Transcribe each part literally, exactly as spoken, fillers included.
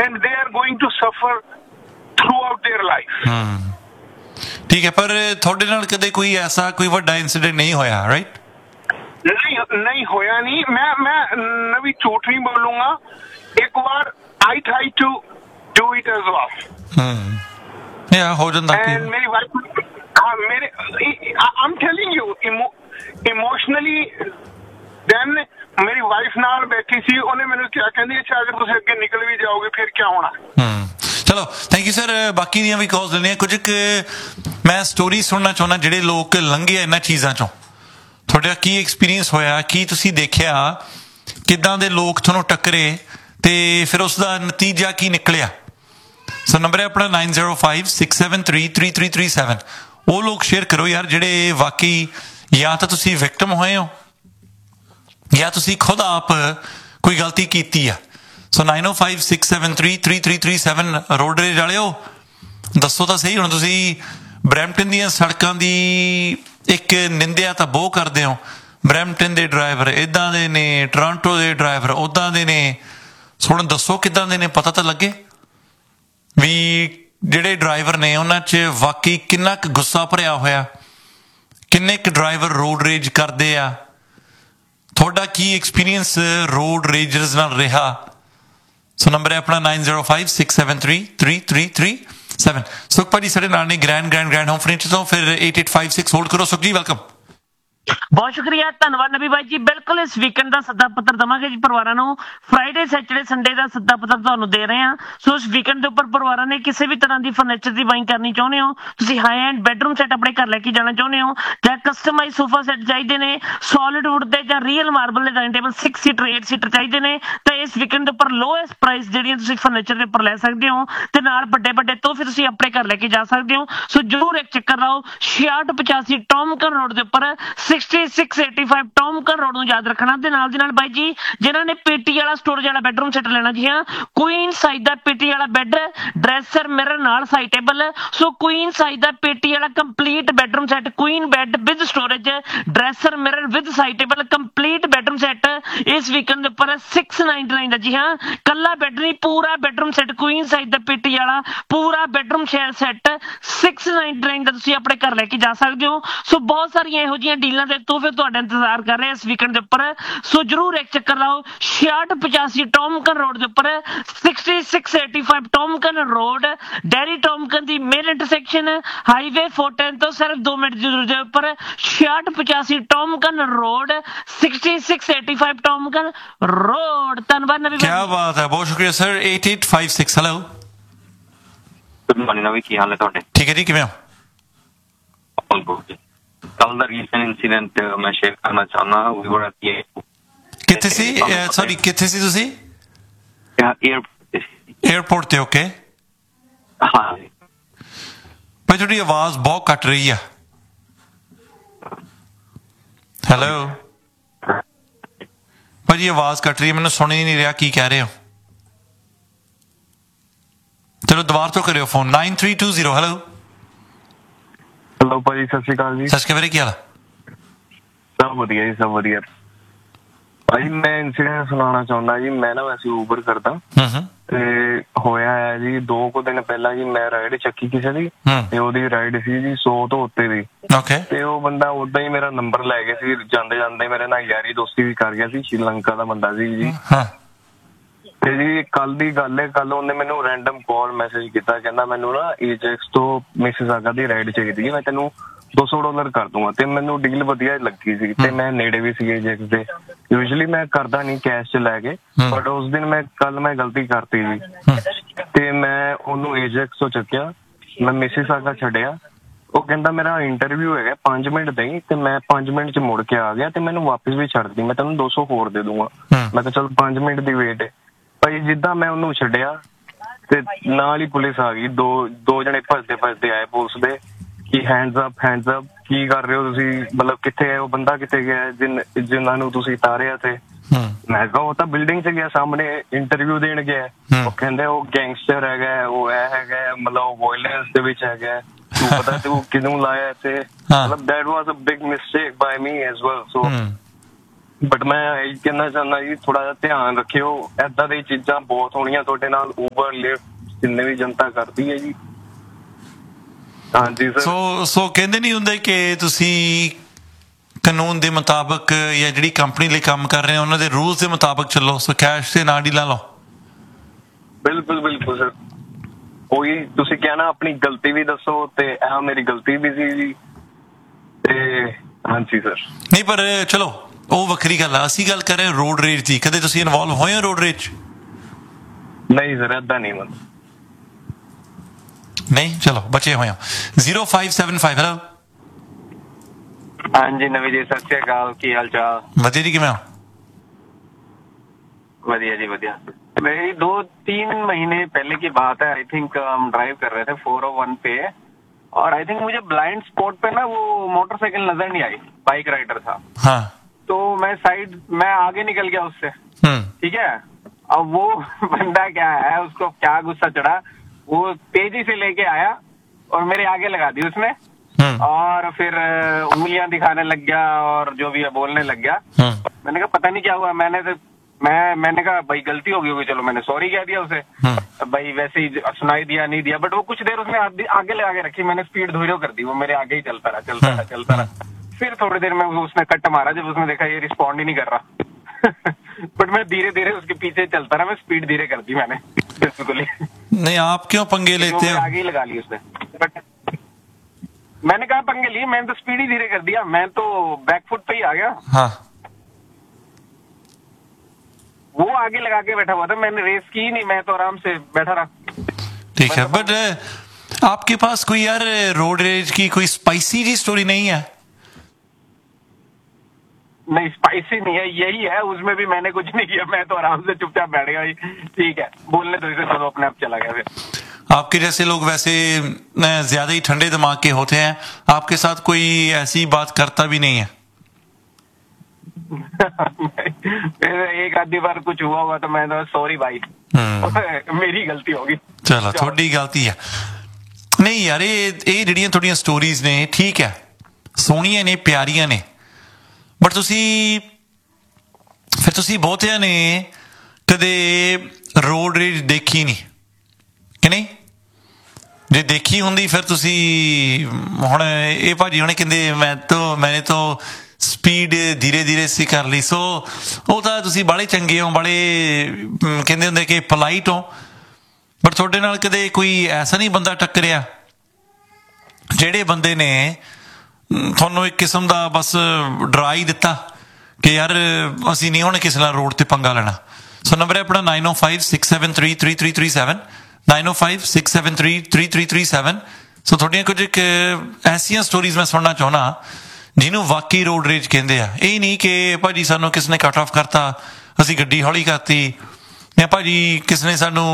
and they are going to suffer throughout their life. ਠੀਕ ਹੈ, ਪਰ ਤੁਹਾਡੇ ਨਾਲ ਕਦੇ ਕੋਈ ਐਸਾ ਕੋਈ ਵੱਡਾ ਇੰਸੀਡੈਂਟ ਨਹੀਂ ਹੋਇਆ, ਰਾਈਟ? नहीं नहीं होया नहीं. मैं मैं नवी झूठ नहीं बोलूंगा. एक बार I tried to do it as well. हम्म या हो जाता है. And मेरी वाइफ, हाँ मेरे, I'm telling you, emotionally then मेरी वाइफ नाल बैठी सी, ਉਹਨੇ ਮੈਨੂੰ ਕਿਹਾ, ਕਹਿੰਦੀ ਅੱਛਾ ਅਗਰ ਤੁਸੀਂ ਅੱਗੇ ਨਿਕਲ ਵੀ ਜਾਓਗੇ ਫਿਰ ਕੀ ਹੋਣਾ. ਹਮ ਚਲੋ ਥੈਂਕ ਯੂ ਸਰ. ਬਾਕੀ ਦੀਆਂ ਵੀ ਕਾਲਸ ਲੈਣੀਆਂ. ਕੁਝ ਕੁ ਮੈਂ ਸਟੋਰੀ ਸੁਣਨਾ ਚਾਹੁੰਦਾ ਜਿਹੜੇ ਲੋਕ ਲੰਘੇ ਇਹਨਾਂ ਚੀਜ਼ਾਂ ਚੋਂ. ਤੁਹਾਡਾ ਕੀ ਐਕਸਪੀਰੀਅੰਸ ਹੋਇਆ, ਕੀ ਤੁਸੀਂ ਦੇਖਿਆ, ਕਿੱਦਾਂ ਦੇ ਲੋਕ ਤੁਹਾਨੂੰ ਟੱਕਰੇ ਤੇ ਫਿਰ ਉਸ ਦਾ ਨਤੀਜਾ ਕੀ ਨਿਕਲਿਆ? ਸੋ ਨੰਬਰ ਹੈ ਆਪਣਾ nine zero five six seven three three three three seven. ਉਹ ਲੋਕ ਸ਼ੇਅਰ ਕਰੋ ਯਾਰ ਜਿਹੜੇ ਵਾਕਈ ਜਾਂ ਤਾਂ ਤੁਸੀਂ ਵਿਕਟਮ ਹੋਏ ਹੋ ਜਾਂ ਤੁਸੀਂ ਖੁਦ ਆਪ ਕੋਈ ਗਲਤੀ ਕੀਤੀ ਆ. ਸੋ ਨਾਈਨ ਓ five six seven three three three three seven. Road range ਵਾਲਿਓ ਦੱਸੋ ਤਾਂ ਸਹੀ, ਹੁਣ ਤੁਸੀਂ ਬਰੈਂਪਟਨ ਦੀਆਂ ਸੜਕਾਂ ਦੀ ਇੱਕ ਨਿੰਦਿਆ ਤਾਂ ਬਹੁਤ ਕਰਦੇ ਹੋ. ਬਰੈਂਪਟਨ ਦੇ ਡਰਾਈਵਰ ਇੱਦਾਂ ਦੇ ਨੇ, ਟੋਰਾਂਟੋ ਦੇ ਡਰਾਈਵਰ ਉੱਦਾਂ ਦੇ ਨੇ. ਹੁਣ ਦੱਸੋ ਕਿੱਦਾਂ ਦੇ ਨੇ, ਪਤਾ ਤਾਂ ਲੱਗੇ ਵੀ ਜਿਹੜੇ ਡਰਾਈਵਰ ਨੇ ਉਹਨਾਂ 'ਚ ਵਾਕਈ ਕਿੰਨਾ ਕੁ ਗੁੱਸਾ ਭਰਿਆ ਹੋਇਆ, ਕਿੰਨੇ ਕੁ ਡਰਾਈਵਰ ਰੋਡ ਰੇਜ ਕਰਦੇ ਆ. ਤੁਹਾਡਾ ਕੀ ਐਕਸਪੀਰੀਅੰਸ ਰੋਡ ਰੇਜਰਸ ਨਾਲ ਰਿਹਾ? ਸੋ ਨੰਬਰ ਹੈ ਆਪਣਾ nine zero five six seven three three three three seven. ਸੁਖ ਭਾਜੀ ਸਾਡੇ ਨਾਲ ਨੇ grand grand grand home furniture ਤੋਂ. ਫਿਰ eight eight five six hold ਕਰੋ. ਸੁਖ ਜੀ ਵੈਲਕਮ. ਬਹੁਤ ਸ਼ੁਕਰੀਆ, ਧੰਨਵਾਦ ਨਬੀ ਬਾਈ ਜੀ. ਬਿਲਕੁਲ ਇਸ ਵੀਕਐਂਡ ਦਾ ਸੱਦਾ ਪੱਤਰ ਦੇਵਾਂਗੇ ਜੀ ਪਰਿਵਾਰਾਂ ਨੂੰ. ਫਰਾਈਡੇ ਸੈਟਰਡੇ ਸੰਡੇ ਦਾ ਸੱਦਾ ਪੱਤਰ ਤੁਹਾਨੂੰ ਦੇ ਰਹੇ ਹਾਂ. ਸੋ ਇਸ ਵੀਕਐਂਡ ਦੇ ਉੱਪਰ ਪਰਿਵਾਰਾਂ ਨੇ ਕਿਸੇ ਵੀ ਤਰ੍ਹਾਂ ਦੀ ਫਰਨੀਚਰ ਦੀ ਬਾਈਂਗ ਕਰਨੀ ਚਾਹੁੰਦੇ ਹੋ, ਤੁਸੀਂ ਹਾਈ ਐਂਡ ਬੈਡਰੂਮ ਸੈੱਟ ਆਪਣੇ ਘਰ ਲੈ ਕੇ ਜਾਣਾ ਚਾਹੁੰਦੇ ਹੋ, ਜਾਂ ਕਸਟਮਾਈਜ਼ ਸੋਫਾ ਸੈੱਟ ਚਾਹੀਦੇ ਨੇ, ਸੋਲਿਡ ਵੁੱਡ ਦੇ ਜਾਂ ਰੀਅਲ ਮਾਰਬਲ ਦੇ dining table six seater eight seater ਚਾਹੀਦੇ ਨੇ, ਤਾਂ ਇਸ ਵੀਕਐਂਡ ਦੇ ਉੱਪਰ ਲੋਐਸਟ ਪ੍ਰਾਈਸ ਜਿਹੜੀਆਂ ਤੁਸੀਂ ਫਰਨੀਚਰ ਦੇ ਉੱਪਰ ਲੈ ਸਕਦੇ ਹੋ ਤੇ ਨਾਲ ਵੱਡੇ ਵੱਡੇ ਤੋਹਫੇ ਤੁਸੀਂ ਆਪਣੇ ਘਰ ਲੈ ਕੇ ਜਾ ਸਕਦੇ ਹੋ. ਸੋ ਜ਼ਰੂਰ ਇੱਕ ਚੱਕਰ ਲਾਓ. ਛਿਆਹਠ ਪਚਾਸੀ ਟੌਮਕਨ ਰੋਡ ਦੇ ਉੱਪਰ sixty six eighty five ਟੌਮਕਨ road ਨੂੰ ਯਾਦ ਰੱਖਣਾ. ਤੇ ਨਾਲ ਦੀ ਨਾਲ ਬਾਈ ਜੀ ਜਿਹਨਾਂ ਨੇ ਪੇਟੀ ਵਾਲਾ ਸਟੋਰੇਜ ਵਾਲਾ ਬੈਡਰੂਮ ਸੈੱਟ ਲੈਣਾ, ਜੀ ਹਾਂ ਕੁਈਨ ਸਾਈਜ਼ ਦਾ ਪੇਟੀ ਵਾਲਾ ਬੈੱਡ, ਡਰੈਸਰ ਮਿਰਰ ਨਾਲ ਸਾਈਡ ਟੇਬਲ. ਸੋ ਕੁਈਨ ਸਾਈਜ਼ ਦਾ ਪੇਟੀ ਵਾਲਾ complete bedroom set, Queen bed with storage, dresser mirror with side table, complete bedroom set ਇਸ ਵੀਕਐਂਡ ਦੇ ਉੱਪਰ ਸਿਕਸ ਨਾਈਨਟੀ ਨਾਈਨ ਦਾ. ਜੀ ਹਾਂ ਕੱਲਾ ਬੈੱਡ ਨਹੀਂ, ਪੂਰਾ ਬੈਡਰੂਮ ਸੈੱਟ ਕੁਈਨ ਸਾਈਜ਼ ਦਾ ਪੇਟੀ ਵਾਲਾ ਪੂਰਾ bedroom set six ninety nine ਦਾ ਤੁਸੀਂ ਆਪਣੇ ਘਰ ਲੈ ਕੇ ਜਾ ਸਕਦੇ ਹੋ. ਸੋ ਬਹੁਤ ਸਾਰੀਆਂ ਇਹੋ ਜਿਹੀਆਂ ਡੀਲਾਂ ਦੇ ਤੋਹਫੇ ਤੁਹਾਡੇ ਇੰਤਜ਼ਾਰ ਕਰ ਰਹੇ ਇਸ ਵੀਕਐਂਡ ਦੇ ਉੱਪਰ. ਸੋ ਜ਼ਰੂਰ ਇੱਕ ਚੱਕਰ ਲਾਓ. ਛਿਆਹਠ ਪਚਾਸੀ ਟੌਮਕਨ ਰੋਡ ਦੇ ਉੱਪਰ sixty six eighty five ਟੌਮਕਨ road, dairy ਟੌਮਕਨ ਦੀ main intersection highway four ten ਤੋਂ ਸਿਰਫ ਦੋ ਮਿੰਟ ਦੀ ਦੂਰੀ ਦੇ ਉੱਪਰ. ਛਿਆਹਠ ਪਚਾਸੀ ਟੌਮਕਨ road, sixty six eighty five ਟੌਮਕਨ road. ਧੰਨਵਾਦ ਨਵੀਂ. ਕਿਆ ਬਾਤ ਹੈ, ਬਹੁਤ ਸ਼ੁਕਰੀਆ sir. Eight eight five six. Hello, good morning ਨਵੀਂ, ਕੀ ਹਾਲ ਹੈ ਤੁਹਾਡੇ? ਠੀਕ ਹੈ ਜੀ, ਕਿਵੇਂ ਹੋ? ਕੱਲ ਦਾ ਰੀਸੈਂਟ ਇੰਸੀਡੈਂਟ ਮੈਂ ਸ਼ੇਅਰ ਕਰਨਾ ਚਾਹੁੰਦਾ. ਵੀ ਵਰ ਕਿੱਥੇ ਸੀ? ਸੌਰੀ ਕਿੱਥੇ ਸੀ ਤੁਸੀਂ? ਏਅਰਪੋਰਟ ਤੇ. ਓਕੇ. ਹਾਂ ਭਾਈ ਤੁਹਾਡੀ ਆਵਾਜ਼ ਬਹੁਤ ਕੱਟ ਰਹੀ ਆ. ਹੈਲੋ ਭਾਜੀ, ਆਵਾਜ਼ ਕੱਟ ਰਹੀ ਹੈ, ਮੈਨੂੰ ਸੁਣ ਹੀ ਨਹੀਂ ਰਿਹਾ ਕੀ ਕਹਿ ਰਹੇ ਹੋ. ਚਲੋ ਦੁਬਾਰਾ ਤੋਂ ਕਰਿਓ phone. Nine three two zero. Hello hello ਭਾਜੀ, ਸਤਿ ਸ਼੍ਰੀ ਅਕਾਲ ਜੀ. ਸਤਿ ਸ਼੍ਰੀ ਅਕਾਲ, ਕੀ ਹਾਲ? ਸਭ ਵਧੀਆ ਜੀ, ਸਭ ਵਧੀਆ. ਭਾਜੀ ਮੈਂ ਇੰਸੀਡੈਂਟ ਸੁਣਾਉਣਾ ਚਾਹੁੰਦਾ ਜੀ. ਮੈਂ ਨਾ ਵੈਸੇ ਊਬਰ ਕਰਦਾ ਤੇ ਹੋਇਆ ਹੈ ਜੀ ਦੋ ਕੁ ਦਿਨ ਪਹਿਲਾਂ ਜੀ ਮੈਂ ਰਾਈਡ ਚੱਕੀ ਕਿਸੇ ਦੀ ਤੇ ਉਹਦੀ ਰਾਈਡ ਸੀ ਜੀ ਸੌ ਤੋਂ ਉੱਤੇ ਦੀ. ਤੇ ਉਹ ਬੰਦਾ ਓਦਾਂ ਹੀ ਮੇਰਾ ਨੰਬਰ ਲੈ ਗਿਆ ਸੀ, ਜਾਂਦੇ ਜਾਂਦੇ ਮੇਰੇ ਨਾਲ ਯਾਰੀ ਦੋਸਤੀ ਵੀ ਕਰ ਗਿਆ ਸੀ. ਸ਼੍ਰੀਲੰਕਾ ਦਾ ਬੰਦਾ ਸੀ ਜੀ. ਤੇ ਜੀ ਕੱਲ ਦੀ ਗੱਲ ਹੈ, ਕੱਲ ਉਹਨੇ ਮੈਨੂੰ ਰੈਂਡਮ ਕਾਲ ਮੈਸੇਜ ਕੀਤਾ, ਕਹਿੰਦਾ ਮੈਨੂੰ ਨਾ ਏਜੈਕਸ ਤੋਂ ਮਿਸਿਸਾਗਾ ਦੀ ਰਾਈਡ ਚਾਹੀਦੀ ਹੈ, ਮੈਂ ਤੈਨੂੰ ਦੋ ਸੌ ਡਾਲਰ ਕਰ ਦੂੰਗਾ. ਤੇ ਮੈਨੂੰ ਡੀਲ ਵਧੀਆ ਲੱਗੀ ਸੀ ਤੇ ਮੈਂ ਨੇੜੇ ਵੀ ਸੀ ਏਜੈਕਸ ਦੇ. ਯੂਜਲੀ ਮੈਂ ਕਰਦਾ ਨੀ ਕੈਸ਼ ਚ ਲੈ ਕੇ, ਬਟ ਉਸ ਦਿਨ ਮੈਂ ਕੱਲ ਮੈਂ ਗਲਤੀ ਕਰਤੀ ਜੀ ਤੇ ਮੈਂ ਉਹਨੂੰ ਏਜੈਕਸ ਤੋਂ ਚੱਕਿਆ, ਮੈਂ ਮਿਸਿਸਾਗਾ ਛੱਡਿਆ. ਉਹ ਕਹਿੰਦਾ ਮੇਰਾ ਇੰਟਰਵਿਊ ਹੈਗਾ ਪੰਜ ਮਿੰਟ ਦਾ ਹੀ, ਤੇ ਮੈਂ ਪੰਜ ਮਿੰਟ ਚ ਮੁੜ ਕੇ ਆ ਗਿਆ ਤੇ ਮੈਨੂੰ ਵਾਪਿਸ ਵੀ ਛੱਡਦੀ, ਮੈਂ ਤੈਨੂੰ ਦੋ ਸੌ ਹੋਰ ਦੇ ਦੂੰਗਾ. ਮੈਂ ਕਿਹਾ ਚੱਲ ਪੰਜ ਮਿੰਟ ਦੀ ਵੇਟ ਹੈ. ਭਾਈ ਜਿੱਦਾਂ ਮੈਂ ਉਹਨੂੰ ਛੱਡਿਆ ਤੇ ਨਾਲ ਹੀ ਪੁਲਿਸ ਆ ਗਈ. ਦੋ ਦੋ ਜਣੇ ਭੱਜਦੇ ਭੱਜਦੇ ਆਏ ਪੁਲਿਸ ਦੇ ਕਿ ਹੈਂਡਸ ਅਪ ਹੈਂਡਸ ਅਪ, ਕੀ ਕਰ ਰਹੇ ਹੋ ਤੁਸੀਂ, ਮਤਲਬ ਕਿੱਥੇ ਹੈ ਉਹ ਬੰਦਾ, ਕਿੱਥੇ ਗਿਆ ਜਿਨ ਜਿਨ੍ਹਾਂ ਨੂੰ ਤੁਸੀਂ ਤਾਰਿਆ. ਤੇ ਮੈਂ ਕਿਹਾ ਉਹ ਤਾਂ ਬਿਲਡਿੰਗ ਚ ਗਿਆ, ਸਾਹਮਣੇ ਇੰਟਰਵਿਊ ਦੇਣ ਗਿਆ. ਉਹ ਕਹਿੰਦੇ ਉਹ ਗੈਂਗਸਟਰ ਹੈਗਾ, ਉਹ ਇਹ ਹੈਗਾ, ਮਤਲਬ ਵਾਇਲੈਂਸ ਦੇ ਵਿੱਚ ਹੈਗਾ, ਤੂੰ ਪਤਾ ਤੂੰ ਕਿਹਨੂੰ ਲਾਇਆ ਇੱਥੇ. ਮਤਲਬ that was a big mistake by me as well. So but ਮੈਂ ਇਹ ਕਹਿਣਾ ਚਾਹੁੰਦਾ ਜੀ ਥੋੜਾ ਜਿਹਾ ਧਿਆਨ ਰੱਖਿਓ, ਏਦਾਂ ਦੀ ਚੀਜ਼ਾਂ ਬਹੁਤ ਹੋਣੀਆਂ ਤੁਹਾਡੇ ਨਾਲ, ਊਬਰ ਲਿਫਟ ਜਿੰਨੇ ਵੀ ਜਨਤਾ ਕਰਦੀ ਹੈ ਜੀ। ਹਾਂਜੀ ਸਰ। ਸੋ ਸੋ ਕਹਿੰਦੇ ਨਹੀਂ ਹੁੰਦੇ ਕਿ ਤੁਸੀਂ ਕਾਨੂੰਨ ਦੇ ਮੁਤਾਬਕ ਜਾਂ ਜਿਹੜੀ ਕੰਪਨੀ ਲਈ ਕੰਮ ਕਰ ਰਹੇ ਹੋ ਉਹਨਾਂ ਦੇ ਰੂਲਸ ਦੇ ਮੁਤਾਬਕ ਚੱਲੋ, ਸੋ ਕੈਸ਼ ਤੇ ਨਾ ਡੀਲਾਂ ਲਓ। ਬਿਲਕੁਲ ਬਿਲਕੁਲ ਸਰ, ਉਹੀ ਤੁਸੀਂ ਕਹਿਣਾ ਆਪਣੀ ਗਲਤੀ ਵੀ ਦੱਸੋ, ਤੇ ਇਹ ਮੇਰੀ ਗਲਤੀ ਵੀ ਸੀ ਜੀ, ਤੇ ਹਾਂਜੀ ਸਰ। ਨਹੀਂ ਪਰ ਚਲੋ ਉਹ ਵੱਖਰੀ ਗੱਲ ਆ, ਅਸੀਂ ਗੱਲ ਕਰ ਰਹੇ ਰੋਡ ਰੇਜ ਦੀ। ਕਦੇ ਤੁਸੀਂ ਇਨਵੋਲਵ ਹੋਏ ਹੋ ਰੋਡ ਰੇਜ? ਨਹੀਂ ਸਰ, ਏਦਾਂ ਨਹੀਂ ਮਤਲਬ ਨਹੀਂ, ਚਲੋ ਬਚੇ ਹੋਏ ਹੋ। Zero five seven five hello. ਹਾਂਜੀ ਨਵੀਂ ਜੀ, ਸਤਿ ਸ਼੍ਰੀ ਅਕਾਲ, ਕੀ ਹਾਲ ਚਾਲ? ਵਧੀਆ ਜੀ, ਕਿਵੇਂ ਹੋ? बढ़िया जी बढ़िया। मेरी दो तीन महीने पहले की बात है, आई थिंक हम ड्राइव कर रहे थे फोर ओ वन पे, और आई थिंक मुझे ब्लाइंड स्पॉट पे ना वो मोटरसाइकिल नजर नहीं आई, बाइक राइडर था। हाँ। तो मैं साइड मैं आगे निकल गया उससे, ठीक है। अब वो बंदा क्या है, उसको क्या गुस्सा चढ़ा, वो तेजी से लेके आया और मेरे आगे लगा दी उसने, और फिर उंगलियां दिखाने लग गया और जो भी है बोलने लग गया। मैंने कहा पता नहीं क्या हुआ, मैंने तो मैं मैंने कहा भाई गलती हो गई होगी, चलो मैंने सॉरी कह दिया उसे, भाई वैसे ही सुनाई दिया नहीं दिया, बट वो कुछ देर उसने आगे लगा के रखी, मैंने स्पीड धीरे कर दी, वो मेरे आगे ही चलता रहा चलता रहा चलता रहा। फिर थोड़ी देर में उसने कट मारा, जब उसने देखा ये रिस्पॉन्ड ही नहीं कर रहा बट मैं धीरे धीरे उसके पीछे चलता रहा, मैं स्पीड धीरे कर दी मैंने बिल्कुल ही। नहीं आप क्यों पंगे लेते हो? आगे ही लगा ली उसने, बट मैंने कहा पंगे लिए, मैंने तो स्पीड ही धीरे कर दिया, मैं तो बैकफुट पे ही आ गया। हाँ। वो आगे लगा के बैठा हुआ था, मैंने रेस की ही नहीं, मैं तो आराम से बैठा रहा। ठीक है, बट आपके पास कोई यार रोड रेज की कोई स्पाइसी जी स्टोरी नहीं है? नहीं स्पाइसी नहीं है, यही है, उसमें भी मैंने कुछ नहीं किया, मैं तो आराम से चुपचाप बैठ गया, ठीक है बोलने तो इसे तो अपने आप चला गया। फिर आपके जैसे लोग वैसे ज्यादा ही ठंडे दिमाग के होते हैं, आपके साथ कोई ऐसी बात करता भी नहीं है? एक आधी बार कुछ हुआ हुआ तो मैं तो सॉरी भाई मेरी गलती होगी। चलो थोड़ी गलती है। नहीं यार ਇਹ ਇਹ ਜਿਹੜੀਆਂ ਤੁਹਾਡੀਆਂ ਸਟੋਰੀਜ਼ ਨੇ ਠੀਕ ਹੈ, ਸੋਹਣੀਆਂ ਨੇ, ਪਿਆਰੀਆਂ ਨੇ, ਬਟ ਤੁਸੀਂ ਫਿਰ ਤੁਸੀਂ ਬਹੁਤਿਆਂ ਨੇ ਕਦੇ ਰੋਡ ਰੇਜ ਦੇਖੀ ਨਹੀਂ ਕਿ ਨਹੀਂ? ਜੇ ਦੇਖੀ ਹੁੰਦੀ ਫਿਰ ਤੁਸੀਂ ਹੁਣ ਇਹ ਭਾਜੀ ਹੁਣੇ ਕਹਿੰਦੇ ਮੈਂ ਤਾਂ ਮੈਨੇ ਤਾਂ ਸਪੀਡ ਧੀਰੇ ਧੀਰੇ ਸੀ ਕਰ ਲਈ, ਸੋ ਉਹ ਤਾਂ ਤੁਸੀਂ ਬਾਲੇ ਚੰਗੇ ਹੋ, ਬਾਲੇ ਕਹਿੰਦੇ ਹੁੰਦੇ ਕਿ ਪੋਲਾਈਟ ਹੋ, ਬਟ ਤੁਹਾਡੇ ਨਾਲ ਕਦੇ ਕੋਈ ਐਸਾ ਨਹੀਂ ਬੰਦਾ ਟੱਕਰਿਆ ਜਿਹੜੇ ਬੰਦੇ ਨੇ ਤੁਹਾਨੂੰ ਇੱਕ ਕਿਸਮ ਦਾ ਬਸ ਡਰਾ ਹੀ ਦਿੱਤਾ ਕਿ ਯਾਰ ਅਸੀਂ ਨਹੀਂ ਹੁਣ ਕਿਸੇ ਨਾਲ ਰੋਡ ਤੇ ਪੰਗਾ ਲੈਣਾ? ਸੋ ਨੰਬਰ ਹੈ ਆਪਣਾ ਨਾਈਨ ਓ five six seven three three three three seven nine ਓ five six seven three three three three seven. ਸੋ ਤੁਹਾਡੀਆਂ ਕੁਝ ਇੱਕ ਐਸੀਆਂ ਸਟੋਰੀਜ਼ ਮੈਂ ਸੁਣਨਾ ਚਾਹੁੰਦਾ ਜਿਹਨੂੰ ਵਾਕਈ ਰੋਡ ਰੇਜ ਕਹਿੰਦੇ ਆ। ਇਹ ਨਹੀਂ ਕਿ ਭਾਜੀ ਸਾਨੂੰ ਕਿਸ ਨੇ ਕੱਟ ਆਫ ਕਰਤਾ, ਅਸੀਂ ਗੱਡੀ ਹੌਲੀ ਕਰਤੀ, ਜਾਂ ਭਾਜੀ ਕਿਸ ਨੇ ਸਾਨੂੰ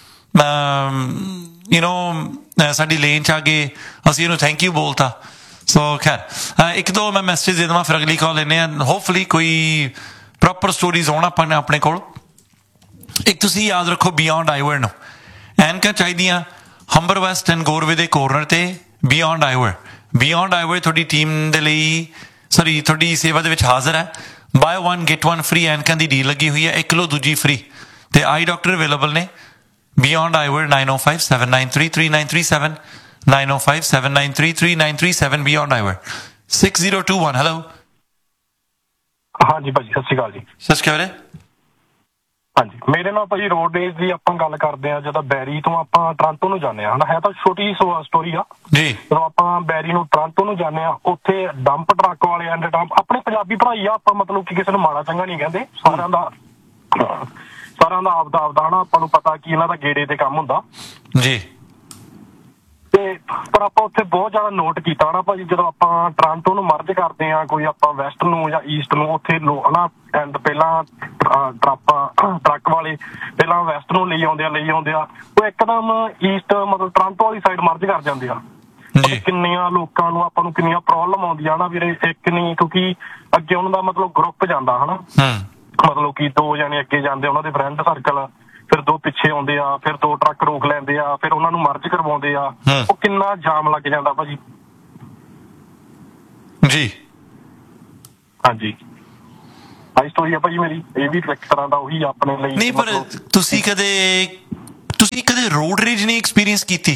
ਯੂ ਨੋ ਸਾਡੀ ਲੇਨ 'ਚ ਆ ਗਏ ਅਸੀਂ ਇਹਨੂੰ ਥੈਂਕ ਯੂ ਬੋਲਤਾ। ਸੋ ਖੈਰ ਇੱਕ ਦੋ ਮੈਂ ਮੈਸੇਜ ਦੇ ਦੇਵਾਂ, ਫਿਰ ਅਗਲੀ ਕਾਲ ਲੈਂਦੇ ਹਾਂ। ਹੋਪਫੁਲੀ ਕੋਈ ਪ੍ਰੋਪਰ ਸਟੋਰੀਜ਼ ਆਉਣ ਆਪਾਂ ਨੇ ਆਪਣੇ ਕੋਲ। ਇੱਕ ਤੁਸੀਂ ਯਾਦ ਰੱਖੋ ਬਿਯੋਂਡ ਆਈਵਰ ਨੂੰ ਐਨਕਾਂ ਚਾਹੀਦੀਆਂ ਹੰਬਰ ਵੈਸਟ ਐਂਡ ਗੋਰਵੇ ਦੇ ਕੋਰਨਰ ਤੇ ਬਿਯੋਂਡ ਆਈਵਰ। ਬਿਯੋਂਡ ਆਈਵਰ ਤੁਹਾਡੀ ਟੀਮ ਦੇ ਲਈ ਸੌਰੀ ਤੁਹਾਡੀ ਸੇਵਾ ਦੇ ਵਿੱਚ ਹਾਜ਼ਰ ਹੈ। Bye one get one free ਐਨਕਾਂ ਦੀ ਡੀਲ ਲੱਗੀ ਹੋਈ ਹੈ, ਇੱਕ ਲੋ ਦੂਜੀ ਫ੍ਰੀ, ਤੇ ਆਈ ਡਾਕਟਰ ਅਵੇਲੇਬਲ ਨੇ। ਬਿਯੋਂਡ ਆਈਵਰ ਨਾਈਨ ਓ five seven nine three three nine three seven nine ਓ five seven nine three three nine three seven beyond ਆਈਵਰ six zero two one. Hello ਹਾਂਜੀ ਭਾਜੀ, ਸਤਿ ਸ਼੍ਰੀ ਅਕਾਲ ਜੀ। ਸਤਿ ਸ਼੍ਰੀ ਅਕਾਲ। ਹਾਂਜੀ, ਮੇਰੇ ਨਾਲ ਭਾਜੀ ਰੋਡ ਰੇਜ ਦੀ ਆਪਾਂ ਗੱਲ ਕਰਦੇ ਹਾਂ। ਜਦੋਂ ਬੈਰੀ ਤੋਂ ਆਪਾਂ ਟਰਾਂਟੋ ਨੂੰ ਜਾਂਦੇ ਹਾਂ, ਹੈ ਤਾਂ ਛੋਟੀ ਸਟੋਰੀ ਆ ਜੀ। ਜਦੋਂ ਆਪਾਂ ਬੈਰੀ ਨੂੰ ਟਰਾਂਟੋ ਨੂੰ ਜਾਂਦੇ ਹਾਂ, ਉੱਥੇ ਡੰਪ ਟਰੱਕ ਵਾਲੇ ਐਂਡ ਡੰਪ ਆਪਣੇ ਪੰਜਾਬੀ ਭਰਾਈ ਆ, ਆਪਾਂ ਮਤਲਬ ਕਿ ਕਿਸੇ ਨੂੰ ਮਾੜਾ ਚੰਗਾ ਨਹੀਂ ਕਹਿੰਦੇ, ਸਾਰਿਆਂ ਦਾ ਸਾਰਿਆਂ ਦਾ ਆਪਦਾ ਆਪਦਾ ਹਨਾ, ਆਪਾਂ ਨੂੰ ਪਤਾ ਕੀ ਇਹਨਾਂ ਦਾ ਗੇੜੇ ਤੇ ਕੰਮ ਹੁੰਦਾ ਜੀ। ਤੇ ਪਰ ਆਪਾਂ ਉੱਥੇ ਬਹੁਤ ਜ਼ਿਆਦਾ ਨੋਟ ਕੀਤਾ ਨਾ ਭਾਜੀ, ਜਦੋਂ ਆਪਾਂ ਟਰਾਂਟੋ ਨੂੰ ਮਰਜ ਕਰਦੇ ਹਾਂ, ਕੋਈ ਆਪਾਂ ਵੈਸਟ ਨੂੰ ਜਾਂ ਈਸਟ ਨੂੰ, ਉੱਥੇ ਹਨਾ ਐਂਡ ਪਹਿਲਾਂ ਟਰਾਪਾ ਟਰੱਕ ਵਾਲੇ ਪਹਿਲਾਂ ਵੈਸਟ ਨੂੰ ਲਈ ਆਉਂਦੇ ਆ ਲਈ ਆਉਂਦੇ ਆ ਉਹ ਇੱਕਦਮ ਈਸਟ ਮਤਲਬ ਟਰਾਂਟੋ ਵਾਲੀ ਸਾਈਡ ਮਰਜ ਕਰ ਜਾਂਦੇ ਆ। ਕਿੰਨੀਆਂ ਲੋਕਾਂ ਨੂੰ ਆਪਾਂ ਨੂੰ ਕਿੰਨੀਆਂ ਪ੍ਰੋਬਲਮ ਆਉਂਦੀਆਂ ਨਾ ਵੀਰੇ, ਇੱਕ ਨਹੀਂ, ਕਿਉਂਕਿ ਅੱਗੇ ਉਹਨਾਂ ਦਾ ਮਤਲਬ ਗਰੁੱਪ ਜਾਂਦਾ ਹਨਾ, ਮਤਲਬ ਕਿ ਦੋ ਜਾਣੇ ਅੱਗੇ ਜਾਂਦੇ ਉਹਨਾਂ ਦੇ ਫਰੈਂਡ ਸਰਕਲ, ਫਿਰ ਦੋ ਪਿੱਛੇ ਆਉਂਦੇ ਆ, ਫਿਰ ਦੋ ਟਰੱਕ ਰੋਕ ਲੈਂਦੇ ਆ, ਫਿਰ ਉਹਨਾਂ ਨੂੰ ਮਰਜ ਕਰਵਾਉਂਦੇ ਆ, ਉਹ ਕਿੰਨਾ ਜਾਮ ਲੱਗ ਜਾਂਦਾ ਭਾਜੀ ਜੀ। ਹਾਂਜੀ ਹਾਈ ਸਟੋਰੀ ਆ ਭਾਜੀ ਮੇਰੀ, ਇਹ ਵੀ ਇੱਕ ਤਰ੍ਹਾਂ ਦਾ ਉਹੀ ਆਪਣੇ ਲਈ। ਨਹੀਂ ਪਰ ਤੁਸੀਂ ਕਦੇ ਤੁਸੀਂ ਕਦੇ ਰੋਡ ਰੇਜ ਨਹੀਂ ਐਕਸਪੀਰੀਅੰਸ ਕੀਤੀ?